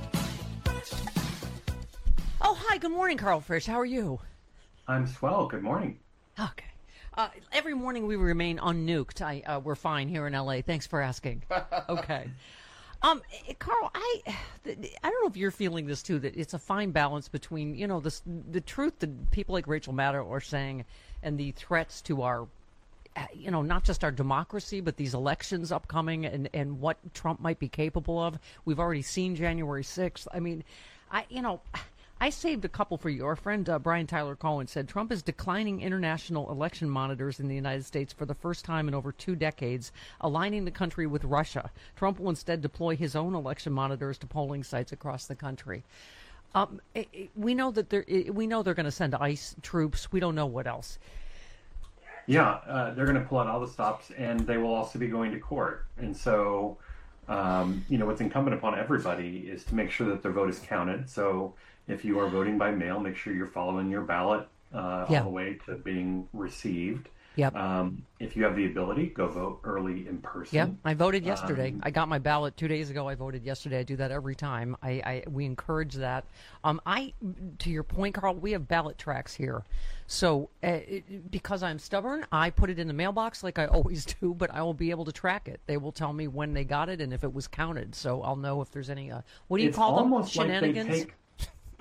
[SPEAKER 1] Oh, hi. Good morning, Carl Frisch. How are you?
[SPEAKER 10] I'm swell. Good morning.
[SPEAKER 1] Okay. Uh, every morning we remain unnuked. I, uh, we're fine here in L A. Thanks for asking. Okay. Um, Carl, I, I don't know if you're feeling this too, that it's a fine balance between, you know, this, the truth that people like Rachel Maddow are saying and the threats to our, you know, not just our democracy, but these elections upcoming and, and what Trump might be capable of. We've already seen January sixth. I mean, I, you know, I saved a couple for you. Our friend uh, Brian Tyler Cohen said Trump is declining international election monitors in the United States for the first time in over two decades, aligning the country with Russia. Trump will instead deploy his own election monitors to polling sites across the country. Um, it, it, we know that they're, it, we know they're going to send ICE troops. We don't know what else.
[SPEAKER 10] Yeah, uh, they're going to pull out all the stops, and they will also be going to court. And so, um, you know, what's incumbent upon everybody is to make sure that their vote is counted. So if you are voting by mail, make sure you're following your ballot uh,
[SPEAKER 1] yeah.
[SPEAKER 10] all the way to being received.
[SPEAKER 1] Yep.
[SPEAKER 10] Um, if you have the ability, go vote early in person.
[SPEAKER 1] Yeah, I voted yesterday.
[SPEAKER 10] Um,
[SPEAKER 1] I got my ballot two days ago. I voted yesterday. I do that every time. I, I we encourage that. Um, I, to your point, Carl, we have ballot tracks here. So uh, it, because I'm stubborn, I put it in the mailbox like I always do, but I will be able to track it. They will tell me when they got it and if it was counted. So I'll know if there's any, uh, what do you
[SPEAKER 10] it's
[SPEAKER 1] call them?
[SPEAKER 10] Almost
[SPEAKER 1] Shenanigans?
[SPEAKER 10] Like they take,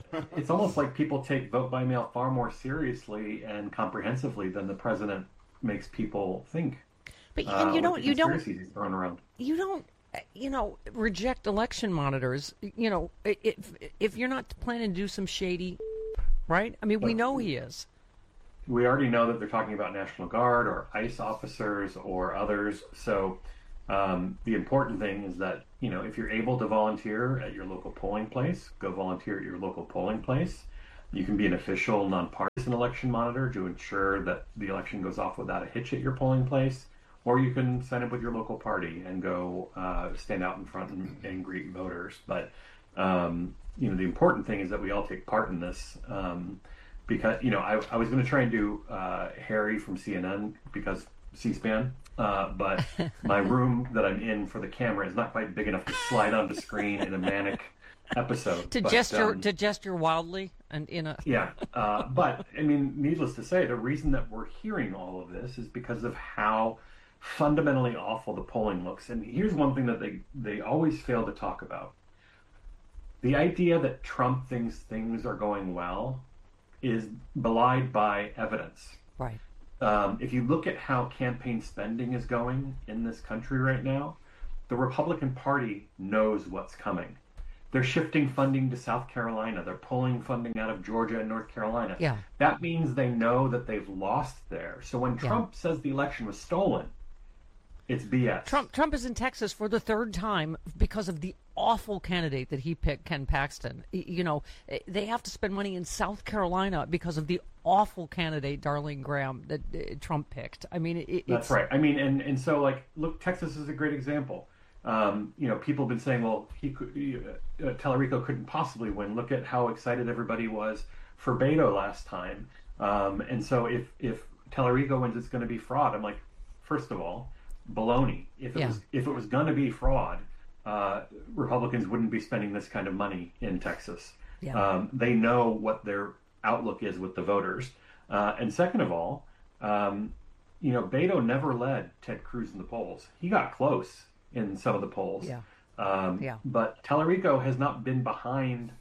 [SPEAKER 10] it's almost like people take vote by mail far more seriously and comprehensively than the president makes people think.
[SPEAKER 1] But
[SPEAKER 10] uh,
[SPEAKER 1] and you
[SPEAKER 10] with
[SPEAKER 1] don't,
[SPEAKER 10] the
[SPEAKER 1] you don't,
[SPEAKER 10] conspiracies he's throwing around.
[SPEAKER 1] you don't, uh, you know, reject election monitors. You know, i- if if you're not planning to do some shady, right? I mean, we know he is.
[SPEAKER 10] We already know that they're talking about National Guard or ICE officers or others. So um, the important thing is that, you know, if you're able to volunteer at your local polling place, go volunteer at your local polling place. You can be an official, nonpartisan election monitor to ensure that the election goes off without a hitch at your polling place. Or you can sign up with your local party and go uh, stand out in front and, and greet voters. But, um, you know, the important thing is that we all take part in this. Um, because, you know, I, I was going to try and do uh, Harry from C N N because C-SPAN, uh, but my room that I'm in for the camera is not quite big enough to slide onto screen in a manic episode.
[SPEAKER 1] To
[SPEAKER 10] But,
[SPEAKER 1] gesture,
[SPEAKER 10] um,
[SPEAKER 1] to gesture wildly and in a
[SPEAKER 10] yeah, uh, but I mean, needless to say, the reason that we're hearing all of this is because of how fundamentally awful the polling looks. And here's one thing that they they always fail to talk about: the idea that Trump thinks things are going well is belied by evidence.
[SPEAKER 1] right.
[SPEAKER 10] Um, if you look at how campaign spending is going in this country right now, the Republican Party knows what's coming. They're shifting funding to South Carolina. They're pulling funding out of Georgia and North Carolina.
[SPEAKER 1] Yeah.
[SPEAKER 10] That means they know that they've lost there. So when
[SPEAKER 1] Yeah.
[SPEAKER 10] Trump says the election was stolen, it's B S.
[SPEAKER 1] Trump Trump is in Texas for the third time because of the awful candidate that he picked, Ken Paxton. Y- You know, eh, they have to spend money in South Carolina because of the awful candidate, Darlene Graham, that uh, Trump picked. I mean, it,
[SPEAKER 10] That's
[SPEAKER 1] it's
[SPEAKER 10] right. I mean, and, and so, like, look, Texas is a great example. Um, you know, people have been saying, well, he could, uh, Tellerico couldn't possibly win. Look at how excited everybody was for Beto last time. Um, and so if, if Tellerico wins, it's going to be fraud. I'm like, first of all, baloney. If it
[SPEAKER 1] Yeah.
[SPEAKER 10] was if it was going to be fraud, uh, Republicans wouldn't be spending this kind of money in Texas.
[SPEAKER 1] Yeah.
[SPEAKER 10] Um, they know what their outlook is with the voters. Uh, and second of all, um, you know, Beto never led Ted Cruz in the polls. He got close in some of the polls.
[SPEAKER 1] Yeah.
[SPEAKER 10] Um,
[SPEAKER 1] Yeah.
[SPEAKER 10] But Tellerico has not been behind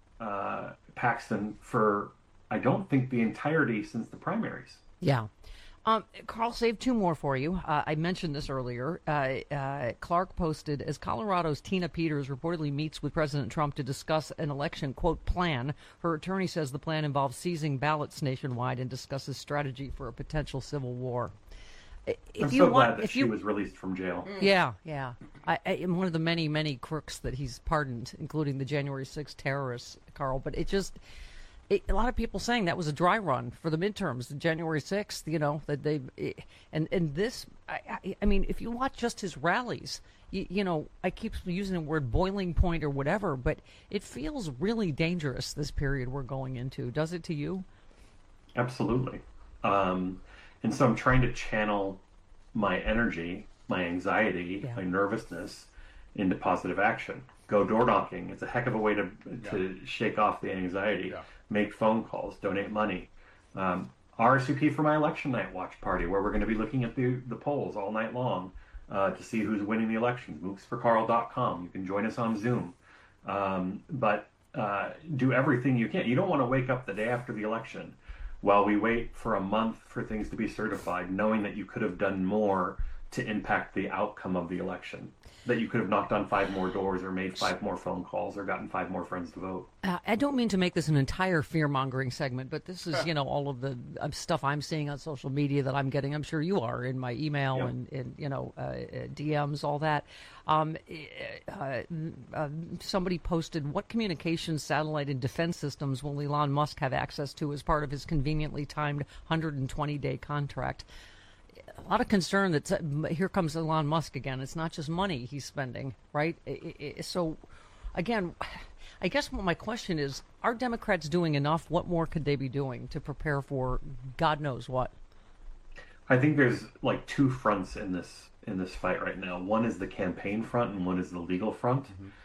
[SPEAKER 10] uh, Paxton for, I don't think, the entirety since the primaries.
[SPEAKER 1] yeah. Um, Carl, save two more for you. Uh, I mentioned this earlier. Uh, uh, Clark posted, as Colorado's Tina Peters reportedly meets with President Trump to discuss an election, quote, plan. Her attorney says the plan involves seizing ballots nationwide and discusses strategy for a potential civil war. If
[SPEAKER 10] I'm
[SPEAKER 1] you
[SPEAKER 10] so
[SPEAKER 1] want,
[SPEAKER 10] glad that
[SPEAKER 1] if
[SPEAKER 10] she
[SPEAKER 1] you,
[SPEAKER 10] was released from jail.
[SPEAKER 1] yeah, yeah. I, I am one of the many, many crooks that he's pardoned, including the January sixth terrorists, Carl. But it just, it, a lot of people saying that was a dry run for the midterms, the January sixth. You know that they, it, and and this, I, I, I mean, if you watch just his rallies, you, you know, I keep using the word boiling point or whatever, but it feels really dangerous this period we're going into. Does it to you?
[SPEAKER 10] Absolutely. Um, and so I'm trying to channel my energy, my anxiety,
[SPEAKER 1] Yeah.
[SPEAKER 10] my nervousness into positive action. Go door knocking. It's a heck of a way to to shake off the anxiety.
[SPEAKER 2] Yeah.
[SPEAKER 10] Make phone calls, donate money. Um, R S V P for my election night watch party, where we're going to be looking at the, the polls all night long uh, to see who's winning the elections. mooks for carl dot com. You can join us on Zoom. Um, but uh, do everything you can. You don't want to wake up the day after the election while we wait for a month for things to be certified, knowing that you could have done more to impact the outcome of the election, that you could have knocked on five more doors or made five more phone calls or gotten five more friends to vote.
[SPEAKER 1] Uh, I don't mean to make this an entire fear-mongering segment, but this is, you know, all of the uh, stuff I'm seeing on social media that I'm getting. I'm sure you are in my email
[SPEAKER 10] Yeah.
[SPEAKER 1] and, and, you know, uh, uh, D Ms, all that. Um, uh, uh, somebody posted, what communications, satellite, and defense systems will Elon Musk have access to as part of his conveniently timed one hundred twenty day contract? A lot of concern that uh, here comes Elon Musk again. It's not just money he's spending, right? I- I- so, again, I guess what my question is, are Democrats doing enough? What more could they be doing to prepare for God knows what?
[SPEAKER 10] I think there's like two fronts in this in this fight right now. One is the campaign front, and one is the legal front.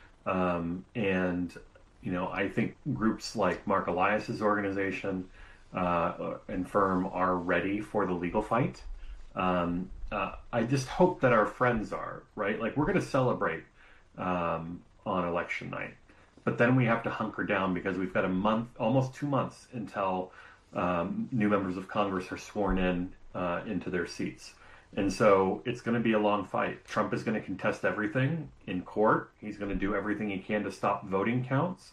[SPEAKER 10] Um, and you know, I think groups like Mark Elias's organization uh, and firm are ready for the legal fight. Um, uh, I just hope that our friends are, right? Like, we're going to celebrate um, on election night, but then we have to hunker down because we've got a month, almost two months until um, new members of Congress are sworn in uh, into their seats. And so it's going to be a long fight. Trump is going to contest everything in court. He's going to do everything he can to stop voting counts.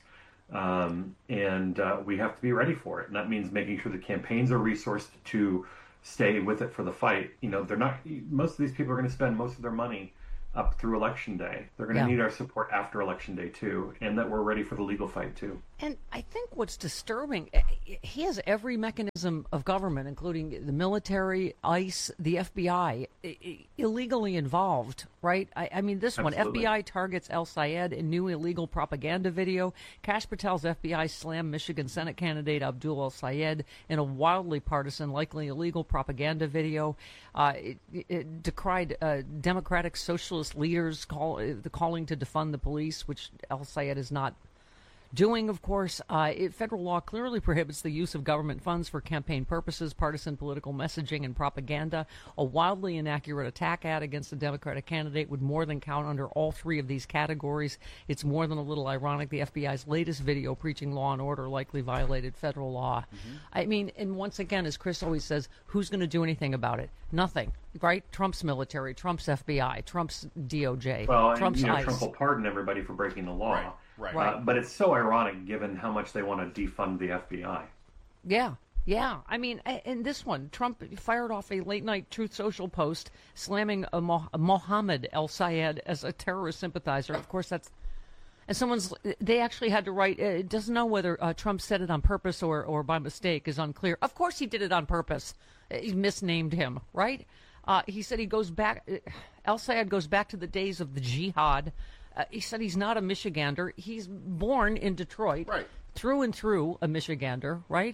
[SPEAKER 10] Um, and uh, we have to be ready for it. And that means making sure the campaigns are resourced to stay with it for the fight. You know, they're not, most of these people are going to spend most of their money up through Election Day. They're going to
[SPEAKER 1] Yeah.
[SPEAKER 10] need our support after Election Day, too, and that we're ready for the legal fight, too.
[SPEAKER 1] And I think what's disturbing, eh, he has every mechanism of government, including the military, ICE, the F B I, i- i- illegally involved, right? I, I mean, this one,
[SPEAKER 10] Absolutely.
[SPEAKER 1] F B I targets El Sayed in new illegal propaganda video. Kash Patel's F B I slammed Michigan Senate candidate Abdul El Sayed in a wildly partisan, likely illegal propaganda video. Uh, it, it decried uh, Democratic socialist leaders call, uh, the calling to defund the police, which El Sayed is not doing, of course. Uh, it, federal law clearly prohibits the use of government funds for campaign purposes, partisan political messaging, and propaganda. A wildly inaccurate attack ad against a Democratic candidate would more than count under all three of these categories. It's more than a little ironic. The F B I's latest video preaching law and order likely violated federal law.
[SPEAKER 2] Mm-hmm.
[SPEAKER 1] I mean, and once again, as Chris always says, who's going to do anything about it? Nothing, right? Trump's military, Trump's F B I, Trump's D O J,
[SPEAKER 10] Well,
[SPEAKER 1] Trump's
[SPEAKER 10] and, you know,
[SPEAKER 1] ICE.
[SPEAKER 10] Trump will pardon everybody for breaking the law.
[SPEAKER 2] Right, right.
[SPEAKER 10] Uh,
[SPEAKER 1] Right.
[SPEAKER 10] but it's so ironic given how much they want to defund the F B I.
[SPEAKER 1] Yeah, yeah. I mean, a- and this one, Trump fired off a late-night Truth Social post slamming a Mo- Mohammed El Sayed as a terrorist sympathizer. Of course, that's... And someone's... They actually had to write... It doesn't know whether uh, Trump said it on purpose or, or by mistake is unclear. Of course he did it on purpose. He misnamed him, right? Uh, he said he goes back... El Sayed goes back to the days of the jihad. Uh, he said he's not a Michigander. He's born in Detroit.
[SPEAKER 2] Right.
[SPEAKER 1] Through and through a Michigander, right?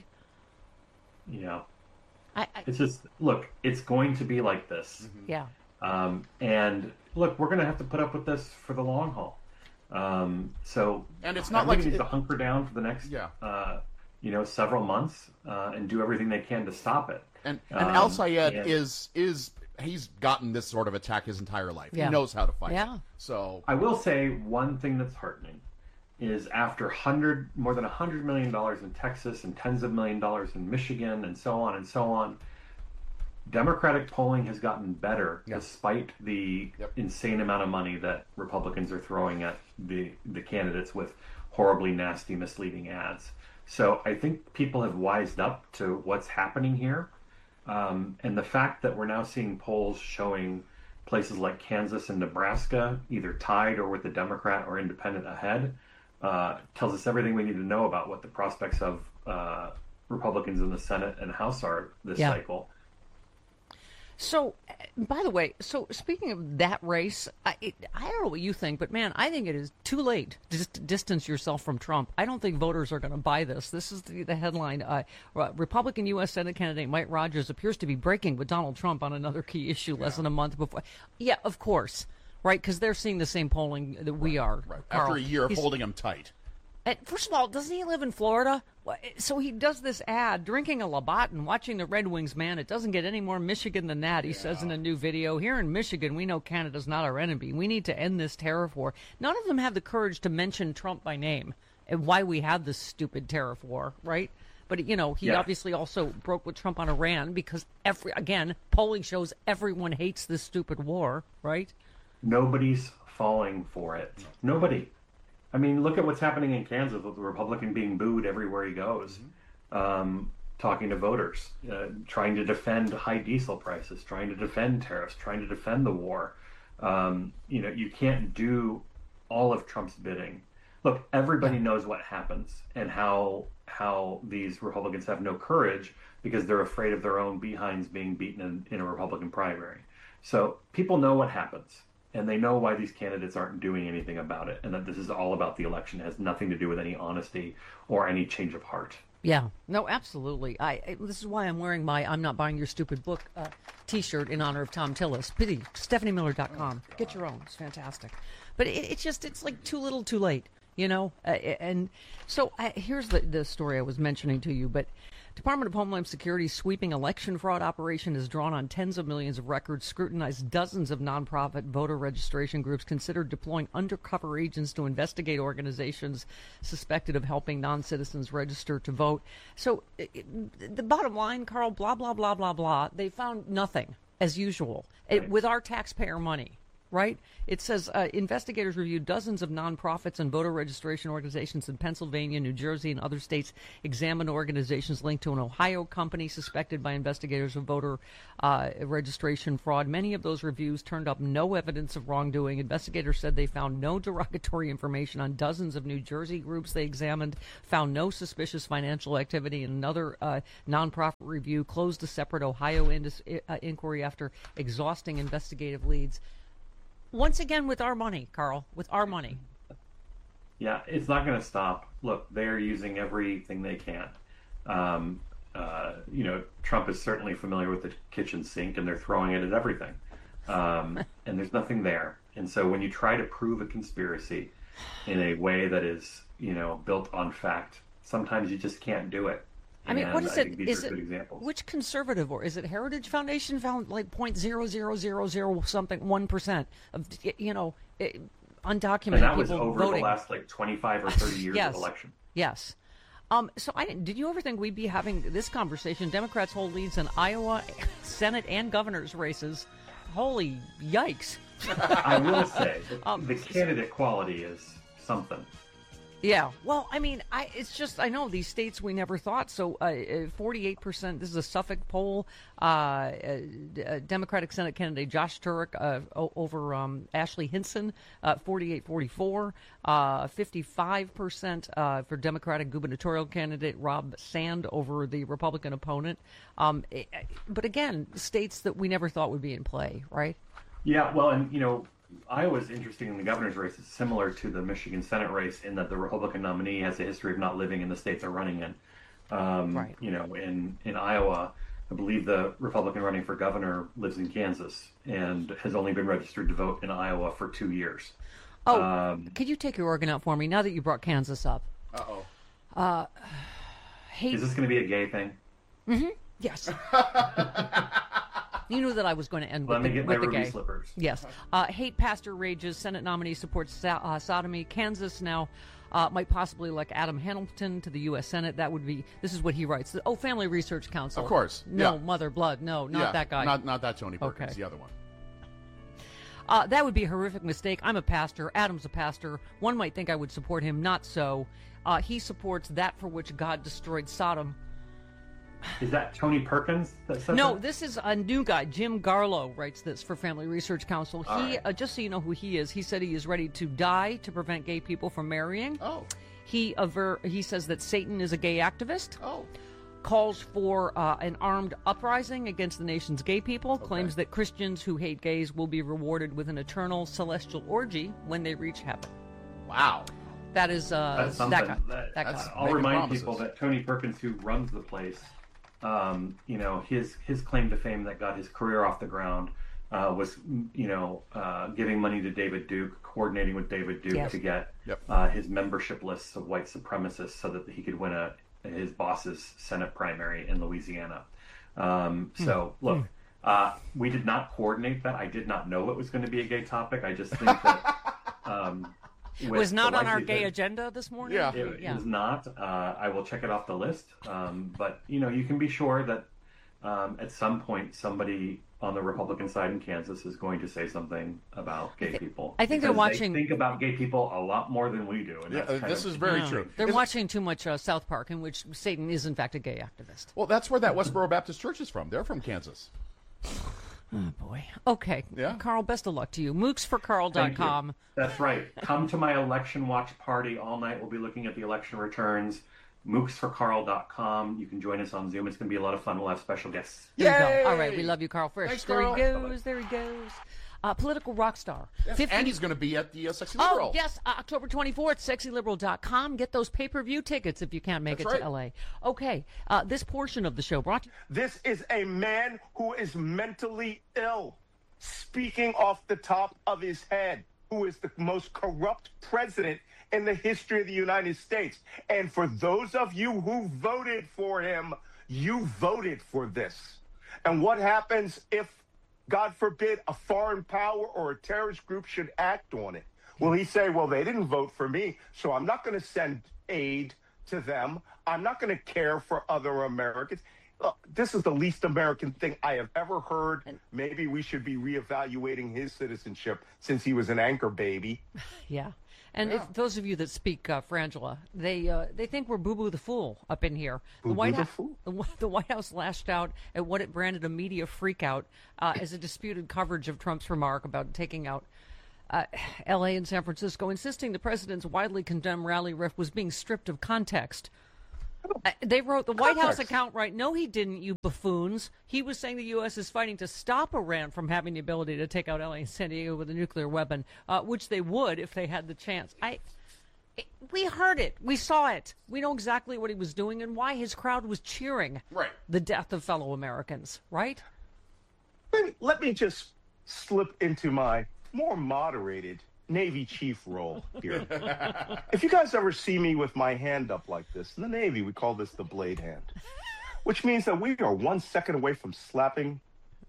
[SPEAKER 10] Yeah.
[SPEAKER 1] I, I,
[SPEAKER 10] It's just, look, it's going to be like this.
[SPEAKER 1] yeah.
[SPEAKER 10] Um, and look, we're going to have to put up with this for the long haul. Um, so
[SPEAKER 2] And it's not
[SPEAKER 10] everybody
[SPEAKER 2] like
[SPEAKER 10] needs
[SPEAKER 2] it-
[SPEAKER 10] to hunker down for the next,
[SPEAKER 2] Yeah.
[SPEAKER 10] uh, you know, several months uh, and do everything they can to stop it.
[SPEAKER 2] And and
[SPEAKER 10] Um,
[SPEAKER 2] El Sayed
[SPEAKER 10] and-
[SPEAKER 2] is is he's gotten this sort of attack his entire life.
[SPEAKER 1] Yeah.
[SPEAKER 2] He knows how to fight.
[SPEAKER 1] Yeah.
[SPEAKER 2] So
[SPEAKER 10] I will say one thing that's heartening is after hundred more than a hundred million dollars in Texas and tens of million dollars in Michigan and so on and so on, Democratic polling has gotten better
[SPEAKER 2] Yep.
[SPEAKER 10] despite the
[SPEAKER 2] Yep.
[SPEAKER 10] insane amount of money that Republicans are throwing at the the candidates with horribly nasty, misleading ads. So I think people have wised up to what's happening here. Um, and the fact that we're now seeing polls showing places like Kansas and Nebraska either tied or with the Democrat or independent ahead uh, tells us everything we need to know about what the prospects of uh, Republicans in the Senate and House are this
[SPEAKER 1] Yeah.
[SPEAKER 10] cycle.
[SPEAKER 1] So, uh, by the way, so speaking of that race, I, it, I don't know what you think, but man, I think it is too late to just distance yourself from Trump. I don't think voters are going to buy this. This is the, the headline. Uh, Republican U S Senate candidate Mike Rogers appears to be breaking with Donald Trump on another key issue less than a month before. Yeah, of course. Right, because they're seeing the same polling that we are.
[SPEAKER 2] right.
[SPEAKER 1] Carl.
[SPEAKER 2] After a year of
[SPEAKER 1] He's-
[SPEAKER 2] holding him tight.
[SPEAKER 1] And first of all, doesn't he live in Florida? Wha- So he does this ad, drinking a Labatt and watching the Red Wings, man. It doesn't get any more Michigan than that, he says in a new video. Here in Michigan, we know Canada's not our enemy. We need to end this tariff war. None of them have the courage to mention Trump by name and why we have this stupid tariff war, right? But, you know, he
[SPEAKER 10] Yeah.
[SPEAKER 1] obviously also broke with Trump on Iran because, every again, polling shows everyone hates this stupid war, right?
[SPEAKER 10] Nobody's falling for it. Nobody. I mean, look at what's happening in Kansas with the Republican being booed everywhere he goes, um, talking to voters, uh, trying to defend high diesel prices, trying to defend tariffs, trying to defend the war. Um, you know, you can't do all of Trump's bidding. Look, everybody knows what happens and how how these Republicans have no courage because they're afraid of their own behinds being beaten in, in a Republican primary. So people know what happens. And they know why these candidates aren't doing anything about it, and that this is all about the election. It has nothing to do with any honesty or any change of heart.
[SPEAKER 1] Yeah, no, absolutely. I, I this is why I'm wearing my "I'm not buying your stupid book" uh, T-shirt in honor of Tom Tillis. Pity Stephanie Miller dot com. Get your own; it's fantastic. But it, it's just it's like too little, too late, you know. Uh, and so uh, here's the the story I was mentioning to you. But Department of Homeland Security's sweeping election fraud operation has drawn on tens of millions of records, scrutinized dozens of nonprofit voter registration groups, considered deploying undercover agents to investigate organizations suspected of helping non-citizens register to vote. So it, the bottom line, Carl, blah, blah, blah, blah, blah, they found nothing, as usual, it, with our taxpayer money. Right? It says uh, investigators reviewed dozens of nonprofits and voter registration organizations in Pennsylvania, New Jersey, and other states, examined organizations linked to an Ohio company suspected by investigators of voter uh, registration fraud. Many of those reviews turned up no evidence of wrongdoing. Investigators said they found no derogatory information on dozens of New Jersey groups they examined, found no suspicious financial activity. And another uh, nonprofit review closed a separate Ohio indus- uh, inquiry after exhausting investigative leads. Once again, with our money, Carl, with our money.
[SPEAKER 10] Yeah, it's not going to stop. Look, they're using everything they can. Um, uh, you know, Trump is certainly familiar with the kitchen sink, and they're throwing it at everything. Um, and there's nothing there. And so when you try to prove a conspiracy in a way that is, you know, built on fact, sometimes you just can't do it.
[SPEAKER 1] I mean,
[SPEAKER 10] and
[SPEAKER 1] what is
[SPEAKER 10] I
[SPEAKER 1] it?
[SPEAKER 10] think these
[SPEAKER 1] Is
[SPEAKER 10] are
[SPEAKER 1] it
[SPEAKER 10] good examples.
[SPEAKER 1] which conservative or is it Heritage Foundation found like point zero zero zero zero something one percent of you know it, undocumented
[SPEAKER 10] and that was
[SPEAKER 1] people
[SPEAKER 10] over
[SPEAKER 1] voting.
[SPEAKER 10] the last like twenty-five or thirty years
[SPEAKER 1] yes.
[SPEAKER 10] of election.
[SPEAKER 1] Yes. Um, so I didn't, did you ever think we'd be having this conversation? Democrats hold leads in Iowa, Senate, and governor's races. Holy yikes!
[SPEAKER 10] I will say the,
[SPEAKER 1] Um,
[SPEAKER 10] the candidate quality is something.
[SPEAKER 1] Yeah, well, I mean, I it's just, I know these states we never thought. So uh, forty-eight percent, this is a Suffolk poll, uh, uh, Democratic Senate candidate Josh Turek uh, o- over um, Ashley Hinson, uh, forty-eight forty-four, uh, fifty-five percent uh, for Democratic gubernatorial candidate Rob Sand over the Republican opponent. Um, it, but again, states that we never thought would be in play, right?
[SPEAKER 10] Yeah, well, and, you know, Iowa's interesting in the governor's race. It's similar to the Michigan Senate race in that the Republican nominee has a history of not living in the state they're running in. Um,
[SPEAKER 1] Right.
[SPEAKER 10] You know, in, in Iowa, I believe the Republican running for governor lives in Kansas and has only been registered to vote in Iowa for two years.
[SPEAKER 1] Oh,
[SPEAKER 10] Um,
[SPEAKER 1] could you take your organ out for me now that you brought Kansas up?
[SPEAKER 2] Uh-oh.
[SPEAKER 1] Uh, hate.
[SPEAKER 10] Is this going to be a gay thing?
[SPEAKER 1] Mm-hmm. Yes. You knew that I was going to end
[SPEAKER 10] Let
[SPEAKER 1] with
[SPEAKER 10] me
[SPEAKER 1] the,
[SPEAKER 10] get my
[SPEAKER 1] with the
[SPEAKER 10] ruby
[SPEAKER 1] gay.
[SPEAKER 10] slippers.
[SPEAKER 1] Yes. Uh, hate pastor rages. Senate nominee supports so- uh, sodomy. Kansas now uh, might possibly elect Adam Hamilton to the U S Senate. That would be. This is what he writes. Oh, Family Research Council.
[SPEAKER 2] Of course.
[SPEAKER 1] No,
[SPEAKER 2] Yeah.
[SPEAKER 1] Mother Blood. No, not
[SPEAKER 2] Yeah,
[SPEAKER 1] that guy.
[SPEAKER 2] Not not that Tony Perkins.
[SPEAKER 1] Okay.
[SPEAKER 2] The other one.
[SPEAKER 1] Uh, that would be a horrific mistake. I'm a pastor. Adam's a pastor. One might think I would support him. Not so. Uh, he supports that for which God destroyed Sodom.
[SPEAKER 10] Is that Tony Perkins that said
[SPEAKER 1] No,
[SPEAKER 10] that?
[SPEAKER 1] this is a new guy. Jim Garlow writes this for Family Research Council.
[SPEAKER 10] All
[SPEAKER 1] He,
[SPEAKER 10] right.
[SPEAKER 1] uh, just so you know who he is, he said he is ready to die to prevent gay people from marrying.
[SPEAKER 2] Oh.
[SPEAKER 1] He aver- he says that Satan is a gay activist.
[SPEAKER 2] Oh.
[SPEAKER 1] Calls for uh, an armed uprising against the nation's gay people. Claims that Christians who hate gays will be rewarded with an eternal celestial orgy when they reach heaven.
[SPEAKER 2] Wow.
[SPEAKER 1] That is uh,
[SPEAKER 10] That's
[SPEAKER 1] that
[SPEAKER 10] something.
[SPEAKER 1] guy.
[SPEAKER 10] that-
[SPEAKER 1] That
[SPEAKER 2] that's-
[SPEAKER 1] guy.
[SPEAKER 10] I'll
[SPEAKER 2] Making
[SPEAKER 10] remind
[SPEAKER 2] promises.
[SPEAKER 10] people that Tony Perkins, who runs the place, um, you know, his his claim to fame that got his career off the ground uh, was, you know, uh, giving money to David Duke, coordinating with David Duke
[SPEAKER 1] Yes.
[SPEAKER 10] to get
[SPEAKER 2] Yep.
[SPEAKER 10] uh, his membership lists of white supremacists so that he could win a his boss's Senate primary in Louisiana. Um, so, look, uh, we did not coordinate that. I did not know it was going to be a gay topic. I just think that. Um,
[SPEAKER 1] It
[SPEAKER 10] with
[SPEAKER 1] was not
[SPEAKER 10] the
[SPEAKER 1] on our gay
[SPEAKER 10] likelihood-
[SPEAKER 1] agenda this morning.
[SPEAKER 2] Yeah.
[SPEAKER 10] it,
[SPEAKER 1] yeah.
[SPEAKER 10] it was not. Uh, I will check it off the list. Um, but, you know, you can be sure that um, at some point somebody on the Republican side in Kansas is going to say something about gay people.
[SPEAKER 1] I think they're
[SPEAKER 10] Because
[SPEAKER 1] watching-
[SPEAKER 10] They think about gay people a lot more than we do. And
[SPEAKER 2] Yeah,
[SPEAKER 10] that's
[SPEAKER 2] uh,
[SPEAKER 10] kind
[SPEAKER 2] this
[SPEAKER 10] of-
[SPEAKER 2] is very
[SPEAKER 1] Yeah.
[SPEAKER 2] true.
[SPEAKER 1] They're
[SPEAKER 2] Is-
[SPEAKER 1] watching too much uh, South Park, in which Satan is in fact a gay activist.
[SPEAKER 2] Well, that's where that Westboro Baptist Church is from. They're from Kansas.
[SPEAKER 1] Oh boy. Okay.
[SPEAKER 2] Yeah.
[SPEAKER 1] Carl, best of luck to you. mooks for carl dot
[SPEAKER 10] Thank you.
[SPEAKER 1] com.
[SPEAKER 10] That's right. Come to my election watch party all night. We'll be looking at the election returns. mooks for carl dot com. You can join us on Zoom. It's going to be a lot of fun. We'll have special guests.
[SPEAKER 1] There you
[SPEAKER 2] Yay!
[SPEAKER 1] go. All right, we love you, Carl Frisch.
[SPEAKER 2] Thanks,
[SPEAKER 1] there
[SPEAKER 2] Carl.
[SPEAKER 1] he goes. There he goes. Uh, political rock star.
[SPEAKER 2] Yes,
[SPEAKER 1] fifty
[SPEAKER 2] and he's going to be at the uh, Sexy Liberal.
[SPEAKER 1] Oh, yes, uh, October twenty-fourth, sexy liberal dot com. Get those pay-per-view tickets if you can't make
[SPEAKER 2] That's
[SPEAKER 1] it
[SPEAKER 2] right.
[SPEAKER 1] to L A. Okay, uh, this portion of the show brought to
[SPEAKER 11] This is a man who is mentally ill, speaking off the top of his head, who is the most corrupt president in the history of the United States. And for those of you who voted for him, You voted for this. And what happens if, God forbid, a foreign power or a terrorist group should act on it? Will he say, well, they didn't vote for me, so I'm not going to send aid to them. I'm not going to care for other Americans. Look, this is the least American thing I have ever heard. Maybe we should be reevaluating his citizenship since he was an anchor baby.
[SPEAKER 1] Yeah. And
[SPEAKER 11] Yeah.
[SPEAKER 1] if those of you that speak uh, Frangela, they uh, they think we're Boo Boo the Fool up in here.
[SPEAKER 11] Boo Boo
[SPEAKER 1] White
[SPEAKER 11] the
[SPEAKER 1] Hou-
[SPEAKER 11] Fool?
[SPEAKER 1] the Wh- the White House lashed out at what it branded a media freakout uh, as a disputed coverage of Trump's remark about taking out uh, L A and San Francisco, insisting the president's widely condemned rally riff was being stripped of context. Uh, they wrote the White House
[SPEAKER 11] Context.
[SPEAKER 1] account right. No, he didn't, you buffoons. He was saying the U S is fighting to stop Iran from having the ability to take out L A and San Diego with a nuclear weapon, uh, which they would if they had the chance. I, it, we heard it. We saw it. We know exactly what he was doing and why his crowd was cheering
[SPEAKER 2] Right.
[SPEAKER 1] the death of fellow Americans, right?
[SPEAKER 11] Let- Let me just slip into my more moderated Navy chief role here. If you guys ever see me with my hand up like this, in the Navy, we call this the blade hand, which means that we are one second away from slapping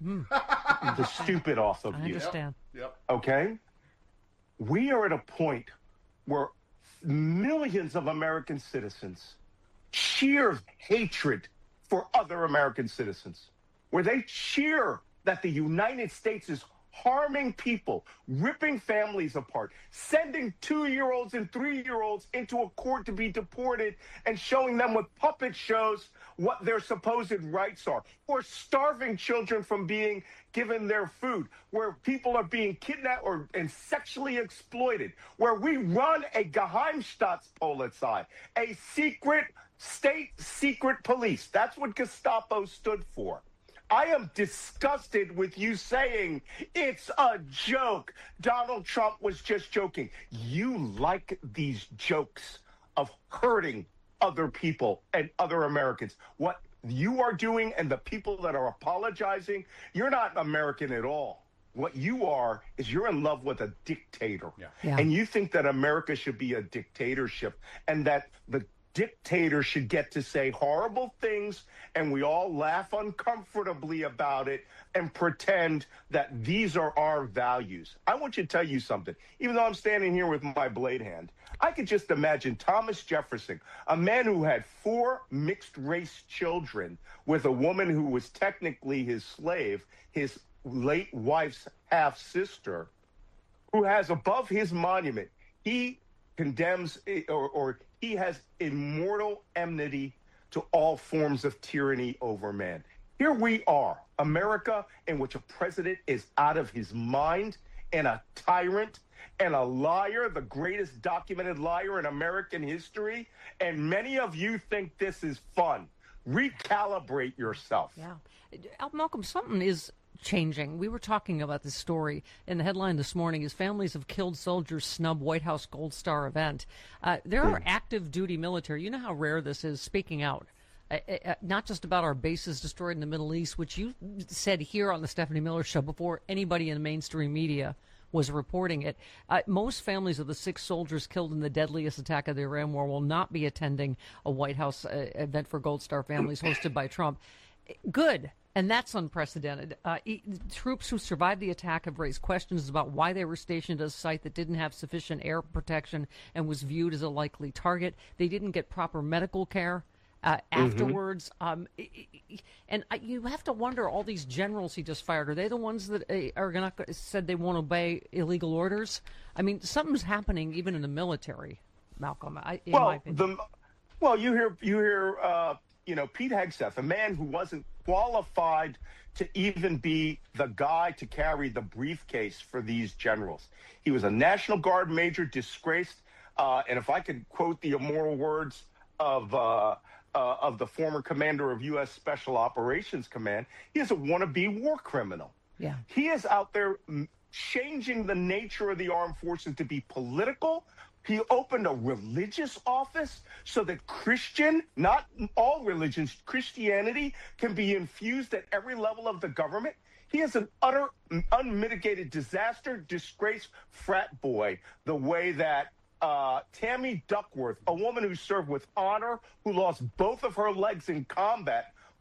[SPEAKER 11] the stupid off of
[SPEAKER 1] I
[SPEAKER 11] you.
[SPEAKER 1] understand.
[SPEAKER 2] Yep.
[SPEAKER 11] Okay? We are at a point where millions of American citizens cheer hatred for other American citizens, where they cheer that the United States is harming people, ripping families apart, sending two-year-olds and three-year-olds into a court to be deported and showing them with puppet shows what their supposed rights are, or starving children from being given their food, where people are being kidnapped or and sexually exploited, where we run a Geheimstaatspolizei, a secret state secret police. That's what Gestapo stood for. I am disgusted with you saying it's a joke. Donald Trump was just joking. You like these jokes of hurting other people and other Americans. What you are doing and the people that are apologizing, you're not American at all. What you are is you're in love with a dictator.
[SPEAKER 2] Yeah.
[SPEAKER 1] Yeah.
[SPEAKER 11] And you think that America should be a dictatorship and that the dictator should get to say horrible things and we all laugh uncomfortably about it and pretend that these are our values. I want you to tell you something. Even though I'm standing here with my blade hand, I could just imagine Thomas Jefferson, a man who had four mixed race children with a woman who was technically his slave, his late wife's half sister, who has above his monument, he condemns or, or he has immortal enmity to all forms of tyranny over man. Here we are, America, in which a president is out of his mind and a tyrant and a liar, the greatest documented liar in American history. And many of you think this is fun. Recalibrate yourself.
[SPEAKER 1] Yeah. Al Malcolm, something is changing. We were talking about this story in the headline this morning is families of killed soldiers snub White House Gold Star event. Uh, there are active duty military. You know how rare this is speaking out. Uh, uh, not just about our bases destroyed in the Middle East, which you said here on the Stephanie Miller Show before anybody in the mainstream media was reporting it. Uh, most families of the six soldiers killed in the deadliest attack of the Iran war will not be attending a White House uh, event for Gold Star families hosted by Trump. Good. And that's unprecedented. Uh, e- troops who survived the attack have raised questions about why they were stationed at a site that didn't have sufficient air protection and was viewed as a likely target. They didn't get proper medical care uh, afterwards. Um, i- i- and I, you have to wonder, all these generals he just fired, are they the ones that uh, are gonna, said they won't obey illegal orders? I mean, something's happening even in the military, Malcolm, I, in my
[SPEAKER 11] Well,
[SPEAKER 1] opinion.
[SPEAKER 11] the, well, you hear, you hear, uh, you know, Pete Hegseth, a man who wasn't qualified to even be the guy to carry the briefcase for these generals. He was a National Guard major, disgraced, uh, and if I could quote the immoral words of uh, uh, of the former commander of U S Special Operations Command, he is a wannabe war criminal.
[SPEAKER 1] Yeah.
[SPEAKER 11] He is out there mm, changing the nature of the armed forces to be political. He opened a religious office so that Christian, not all religions, Christianity can be infused at every level of the government. He is an utter, unmitigated disaster, disgrace, frat boy, the way that uh, Tammy Duckworth, a woman who served with honor, who lost both of her legs in combat,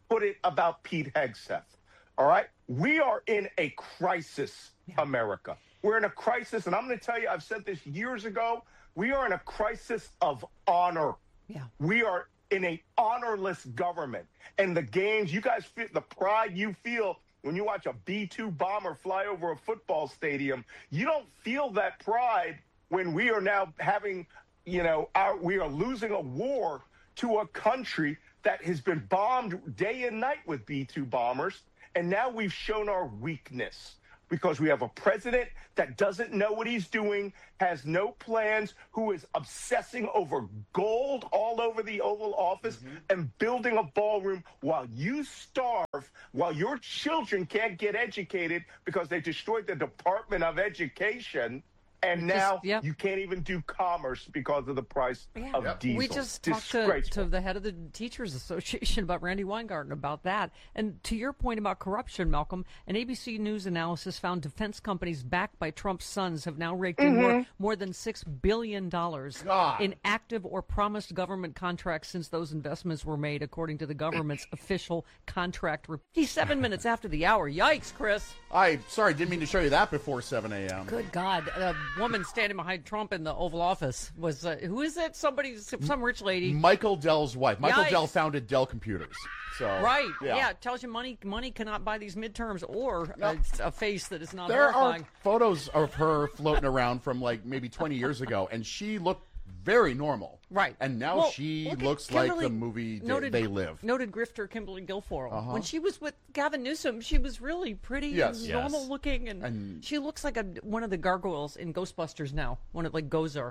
[SPEAKER 11] put it about Pete Hegseth. All right? We are in a crisis, yeah. America. We're in a crisis, and I'm going to tell you, I've said this years ago, we are in a crisis of honor.
[SPEAKER 1] Yeah.
[SPEAKER 11] We are in a honorless government. And the games, you guys feel the pride you feel when you watch a B two bomber fly over a football stadium. You don't feel that pride when we are now having, you know, our, we are losing a war to a country that has been bombed day and night with B two bombers. And now we've shown our weakness because we have a president that doesn't know what he's doing, has no plans, who is obsessing over gold all over the Oval Office mm-hmm. and building a ballroom while you starve, while your children can't get educated because they destroyed the Department of Education. And now
[SPEAKER 1] just, yep.
[SPEAKER 11] you can't even do commerce because of the price
[SPEAKER 1] yeah.
[SPEAKER 11] of
[SPEAKER 1] yep.
[SPEAKER 11] diesel.
[SPEAKER 1] We just talked to, to the head of the Teachers Association about Randy Weingarten about that. And to your point about corruption, Malcolm, an A B C News analysis found defense companies backed by Trump's sons have now raked in
[SPEAKER 11] mm-hmm.
[SPEAKER 1] more, more than six billion dollars
[SPEAKER 2] God.
[SPEAKER 1] in active or promised government contracts since those investments were made, according to the government's official contract. fifty-seven minutes after the hour. Yikes, Chris.
[SPEAKER 2] I, sorry, didn't mean to show you that before seven a.m.
[SPEAKER 1] Good God. Uh, woman standing behind Trump in the Oval Office was uh, who is it? Somebody, some rich lady.
[SPEAKER 2] Michael Dell's wife. Michael
[SPEAKER 1] Yikes.
[SPEAKER 2] Dell founded Dell Computers. So
[SPEAKER 1] right,
[SPEAKER 2] yeah,
[SPEAKER 1] yeah it tells you money money cannot buy these midterms or
[SPEAKER 2] no.
[SPEAKER 1] a, a face that is not
[SPEAKER 2] there
[SPEAKER 1] verifying.
[SPEAKER 2] are photos of her floating around from like maybe twenty years ago, and she looked very normal.
[SPEAKER 1] Right.
[SPEAKER 2] And now
[SPEAKER 1] well,
[SPEAKER 2] she
[SPEAKER 1] look
[SPEAKER 2] looks
[SPEAKER 1] Kimberly,
[SPEAKER 2] like the movie
[SPEAKER 1] noted,
[SPEAKER 2] They Live.
[SPEAKER 1] Noted grifter Kimberly Guilfoyle.
[SPEAKER 2] Uh-huh.
[SPEAKER 1] When she was with Gavin Newsom, she was really pretty
[SPEAKER 2] yes.
[SPEAKER 1] and
[SPEAKER 2] yes.
[SPEAKER 1] normal looking, and,
[SPEAKER 2] and
[SPEAKER 1] she looks like a, one of the gargoyles in Ghostbusters now. One of like Gozer.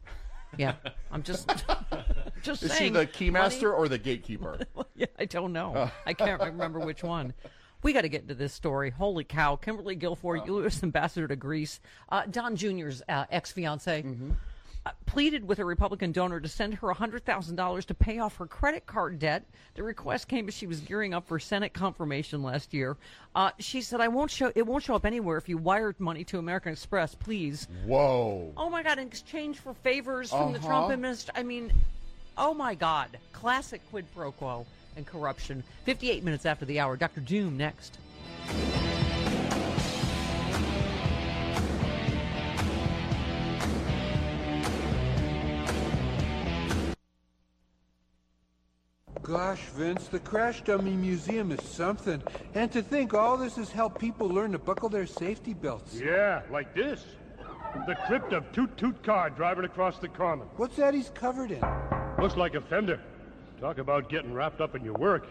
[SPEAKER 1] Yeah, I'm just just
[SPEAKER 2] Is
[SPEAKER 1] saying.
[SPEAKER 2] she the keymaster
[SPEAKER 1] money?
[SPEAKER 2] or the gatekeeper?
[SPEAKER 1] Yeah, I don't know.
[SPEAKER 2] Uh.
[SPEAKER 1] I can't remember which one. We got to get into this story. Holy cow. Kimberly Guilfoyle, oh. U S ambassador to Greece, uh, Don Junior's uh, ex-fiance, mm-hmm. uh, pleaded with a Republican donor to send her one hundred thousand dollars to pay off her credit card debt. The request came as she was gearing up for Senate confirmation last year. Uh, she said, "I won't show. It won't show up anywhere if you wired money to American Express, please."
[SPEAKER 2] Whoa.
[SPEAKER 1] Oh, my God. In exchange for favors from
[SPEAKER 2] uh-huh.
[SPEAKER 1] the Trump administration. I mean, oh, my God. Classic quid pro quo and corruption. fifty-eight minutes after the hour. Doctor Doom next.
[SPEAKER 12] Gosh, Vince, the Crash Dummy Museum is something. And to think all this has helped people learn to buckle their safety belts.
[SPEAKER 13] Yeah, like this. The crypt of Toot Toot car driving across the common.
[SPEAKER 12] What's that he's covered in?
[SPEAKER 13] Looks like a fender. Talk about getting wrapped up in your work.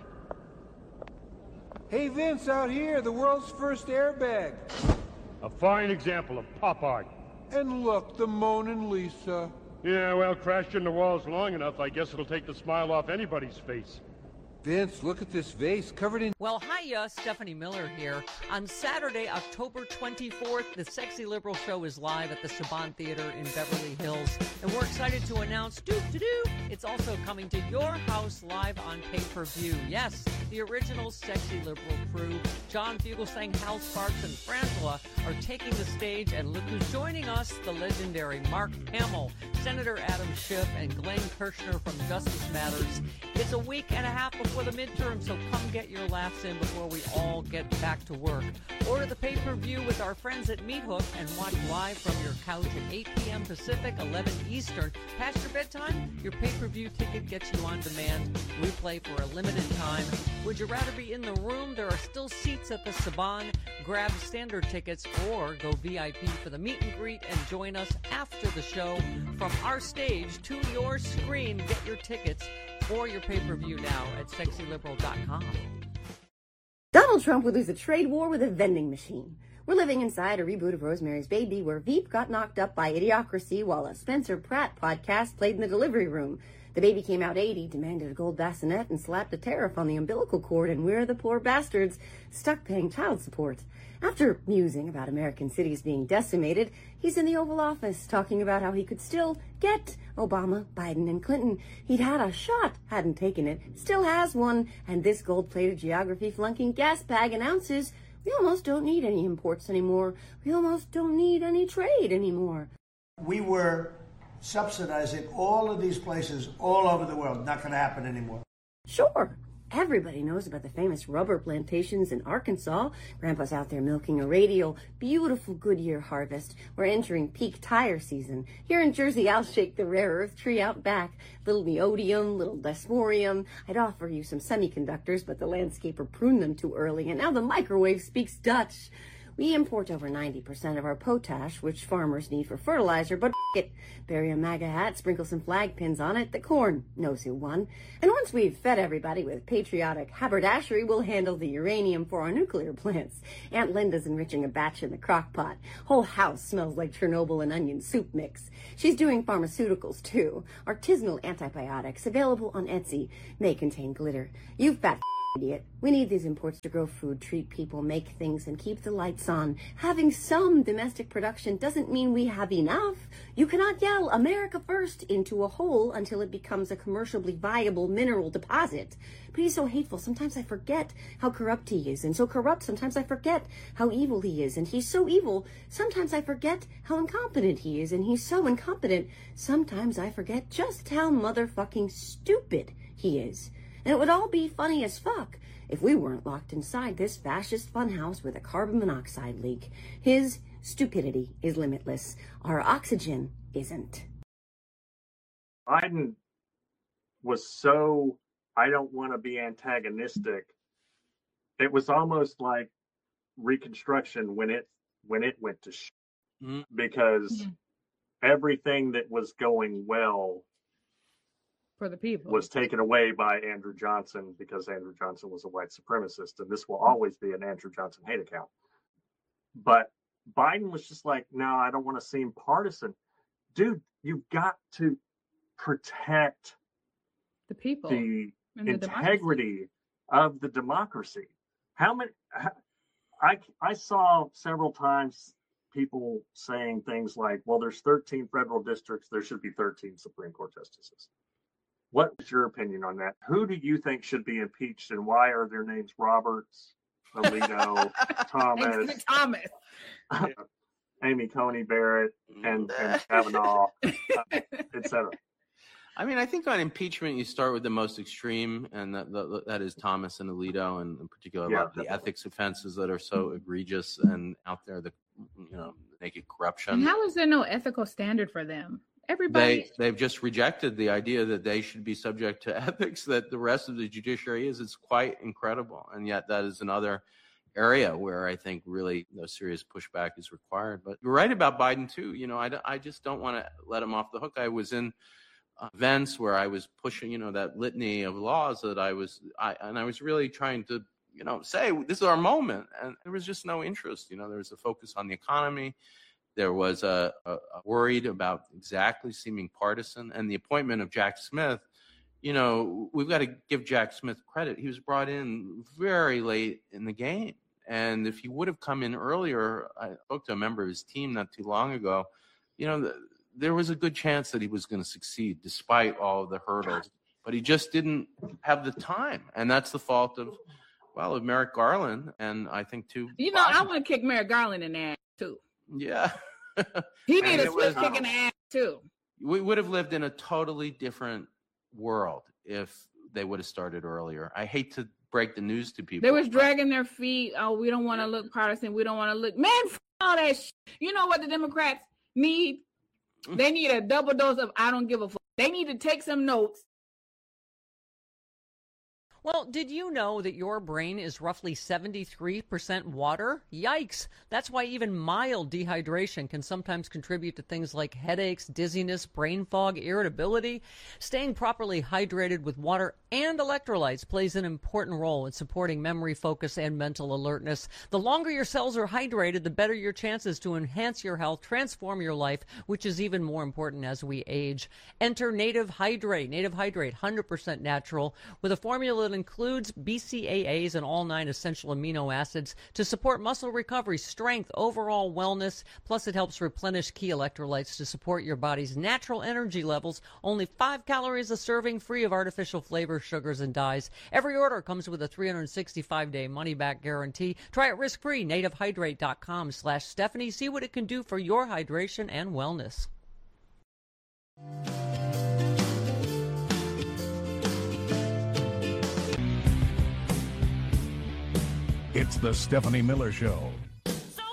[SPEAKER 12] Hey, Vince, out here, the world's first airbag.
[SPEAKER 13] A fine example of pop art.
[SPEAKER 12] And look, the Mona Lisa.
[SPEAKER 13] Yeah, well, crashed in the walls long enough, I guess it'll take the smile off anybody's face.
[SPEAKER 12] Vince, look at this vase covered in...
[SPEAKER 1] Well, hiya, Stephanie Miller here. On Saturday, October twenty-fourth, the Sexy Liberal Show is live at the Saban Theater in Beverly Hills. And we're excited to announce, doo-doo-doo, it's also coming to your house live on pay-per-view. Yes, the original Sexy Liberal crew, John Fugelsang, Hal Sparks, and Frangela, are taking the stage. And look who's joining us, the legendary Mark Hamill, Senator Adam Schiff, and Glenn Kirshner from Justice Matters. It's a week and a half before the midterm, so come get your laughs in before we all get back to work. Order the pay-per-view with our friends at Meat Hook and watch live from your couch at eight p.m. Pacific, eleven Eastern. Past your bedtime, your pay-per-view ticket gets you on demand. Replay for a limited time. Would you rather be in the room? There are still seats at the Saban. Grab standard tickets or go V I P for the meet and greet and join us after the show. From our stage to your screen, get your tickets or your pay-per-view now at sexy liberal dot com.
[SPEAKER 14] Donald Trump would lose a trade war with a vending machine. We're living inside a reboot of Rosemary's Baby where Veep got knocked up by Idiocracy while a Spencer Pratt podcast played in the delivery room. The baby came out eighty, demanded a gold bassinet, and slapped a tariff on the umbilical cord, and we're the poor bastards stuck paying child support. After musing about American cities being decimated, he's in the Oval Office talking about how he could still get Obama, Biden, and Clinton. He'd had a shot, hadn't taken it, still has one, and this gold-plated geography flunking gas bag announces we almost don't need any imports anymore. We almost don't need any trade anymore.
[SPEAKER 15] We were subsidizing all of these places all over the world. Not going to happen anymore.
[SPEAKER 14] Sure. Everybody knows about the famous rubber plantations in Arkansas. Grandpa's out there milking a radial. Beautiful Goodyear harvest. We're entering peak tire season. Here in Jersey, I'll shake the rare earth tree out back. Little neodymium, little desmorium. I'd offer you some semiconductors, but the landscaper pruned them too early, and now the microwave speaks Dutch. We import over ninety percent of our potash, which farmers need for fertilizer, but f- it. Bury a MAGA hat, sprinkle some flag pins on it, the corn knows who won. And once we've fed everybody with patriotic haberdashery, we'll handle the uranium for our nuclear plants. Aunt Linda's enriching a batch in the crock pot. Whole house smells like Chernobyl and onion soup mix. She's doing pharmaceuticals, too. Artisanal antibiotics, available on Etsy, may contain glitter. You fat f- idiot. We need these imports to grow food, treat people, make things, and keep the lights on. Having some domestic production doesn't mean we have enough. You cannot yell America first into a hole until it becomes a commercially viable mineral deposit. But he's so hateful, sometimes I forget how corrupt he is, and so corrupt, sometimes I forget how evil he is, and he's so evil, sometimes I forget how incompetent he is, and he's so incompetent, sometimes I forget just how motherfucking stupid he is. And it would all be funny as fuck if we weren't locked inside this fascist funhouse with a carbon monoxide leak. His stupidity is limitless. Our oxygen isn't.
[SPEAKER 15] Biden was so, I don't want to be antagonistic. It was almost like Reconstruction when it when it went to shit. Mm-hmm. Because mm-hmm. everything that was going well
[SPEAKER 16] for the people
[SPEAKER 15] was taken away by Andrew Johnson because Andrew Johnson was a white supremacist, and this will always be an Andrew Johnson hate account. But Biden was just like, no, I don't want to seem partisan. Dude, you've got to protect
[SPEAKER 16] the people,
[SPEAKER 15] the
[SPEAKER 16] and the
[SPEAKER 15] integrity of the democracy. How many? I I saw several times people saying things like, well, there's thirteen federal districts, there should be thirteen Supreme Court justices. What is your opinion on that? Who do you think should be impeached, and why are their names Roberts, Alito, Thomas,
[SPEAKER 16] Thomas,
[SPEAKER 15] Amy Coney Barrett, and, and Kavanaugh, uh, et cetera?
[SPEAKER 17] I mean, I think on impeachment, you start with the most extreme, and that that, that is Thomas and Alito, and in particular,
[SPEAKER 15] Yeah,
[SPEAKER 17] about the ethics offenses that are so egregious and out there, the you know naked corruption.
[SPEAKER 16] And how is there no ethical standard for them? Everybody,
[SPEAKER 17] They they've just rejected the idea that they should be subject to ethics that the rest of the judiciary is. It's quite incredible, and yet that is another area where I think really no serious pushback is required. But you're right about Biden too. You know, I, I just don't want to let him off the hook. I was in events where I was pushing, you know, that litany of laws that I was, I and I was really trying to, you know, say this is our moment, and there was just no interest. You know, there was a focus on the economy. There was a, a, a worried about exactly seeming partisan, and the appointment of Jack Smith. You know, we've got to give Jack Smith credit. He was brought in very late in the game, and if he would have come in earlier, I spoke to a member of his team not too long ago. You know, the, there was a good chance that he was going to succeed despite all of the hurdles, but he just didn't have the time, and that's the fault of, well, of Merrick Garland, and I think too.
[SPEAKER 16] You know, Biden. I want to kick Merrick Garland in the ass too.
[SPEAKER 17] Yeah.
[SPEAKER 16] He need a switch kick in the ass too.
[SPEAKER 17] We would have lived in a totally different world if they would have started earlier. I hate to break the news to people.
[SPEAKER 16] They was dragging their feet. Oh, we don't want to look partisan. We don't want to look. Man, f- all that shit. You know what the Democrats need? They need a double dose of I don't give a fuck. They need to take some notes.
[SPEAKER 1] Well, did you know that your brain is roughly seventy-three percent water? Yikes! That's why even mild dehydration can sometimes contribute to things like headaches, dizziness, brain fog, irritability. Staying properly hydrated with water and electrolytes plays an important role in supporting memory, focus, and mental alertness. The longer your cells are hydrated, the better your chances to enhance your health, transform your life, which is even more important as we age. Enter Native Hydrate. Native Hydrate, one hundred percent natural, with a formula that includes B C A As and all nine essential amino acids to support muscle recovery, strength, overall wellness. Plus, it helps replenish key electrolytes to support your body's natural energy levels. Only five calories a serving, free of artificial flavors, sugars, and dyes. Every order comes with a three hundred sixty-five day money-back guarantee. Try it risk-free. nativehydrate.com slash Stephanie. See what it can do for your hydration and wellness.
[SPEAKER 6] It's the Stephanie Miller Show.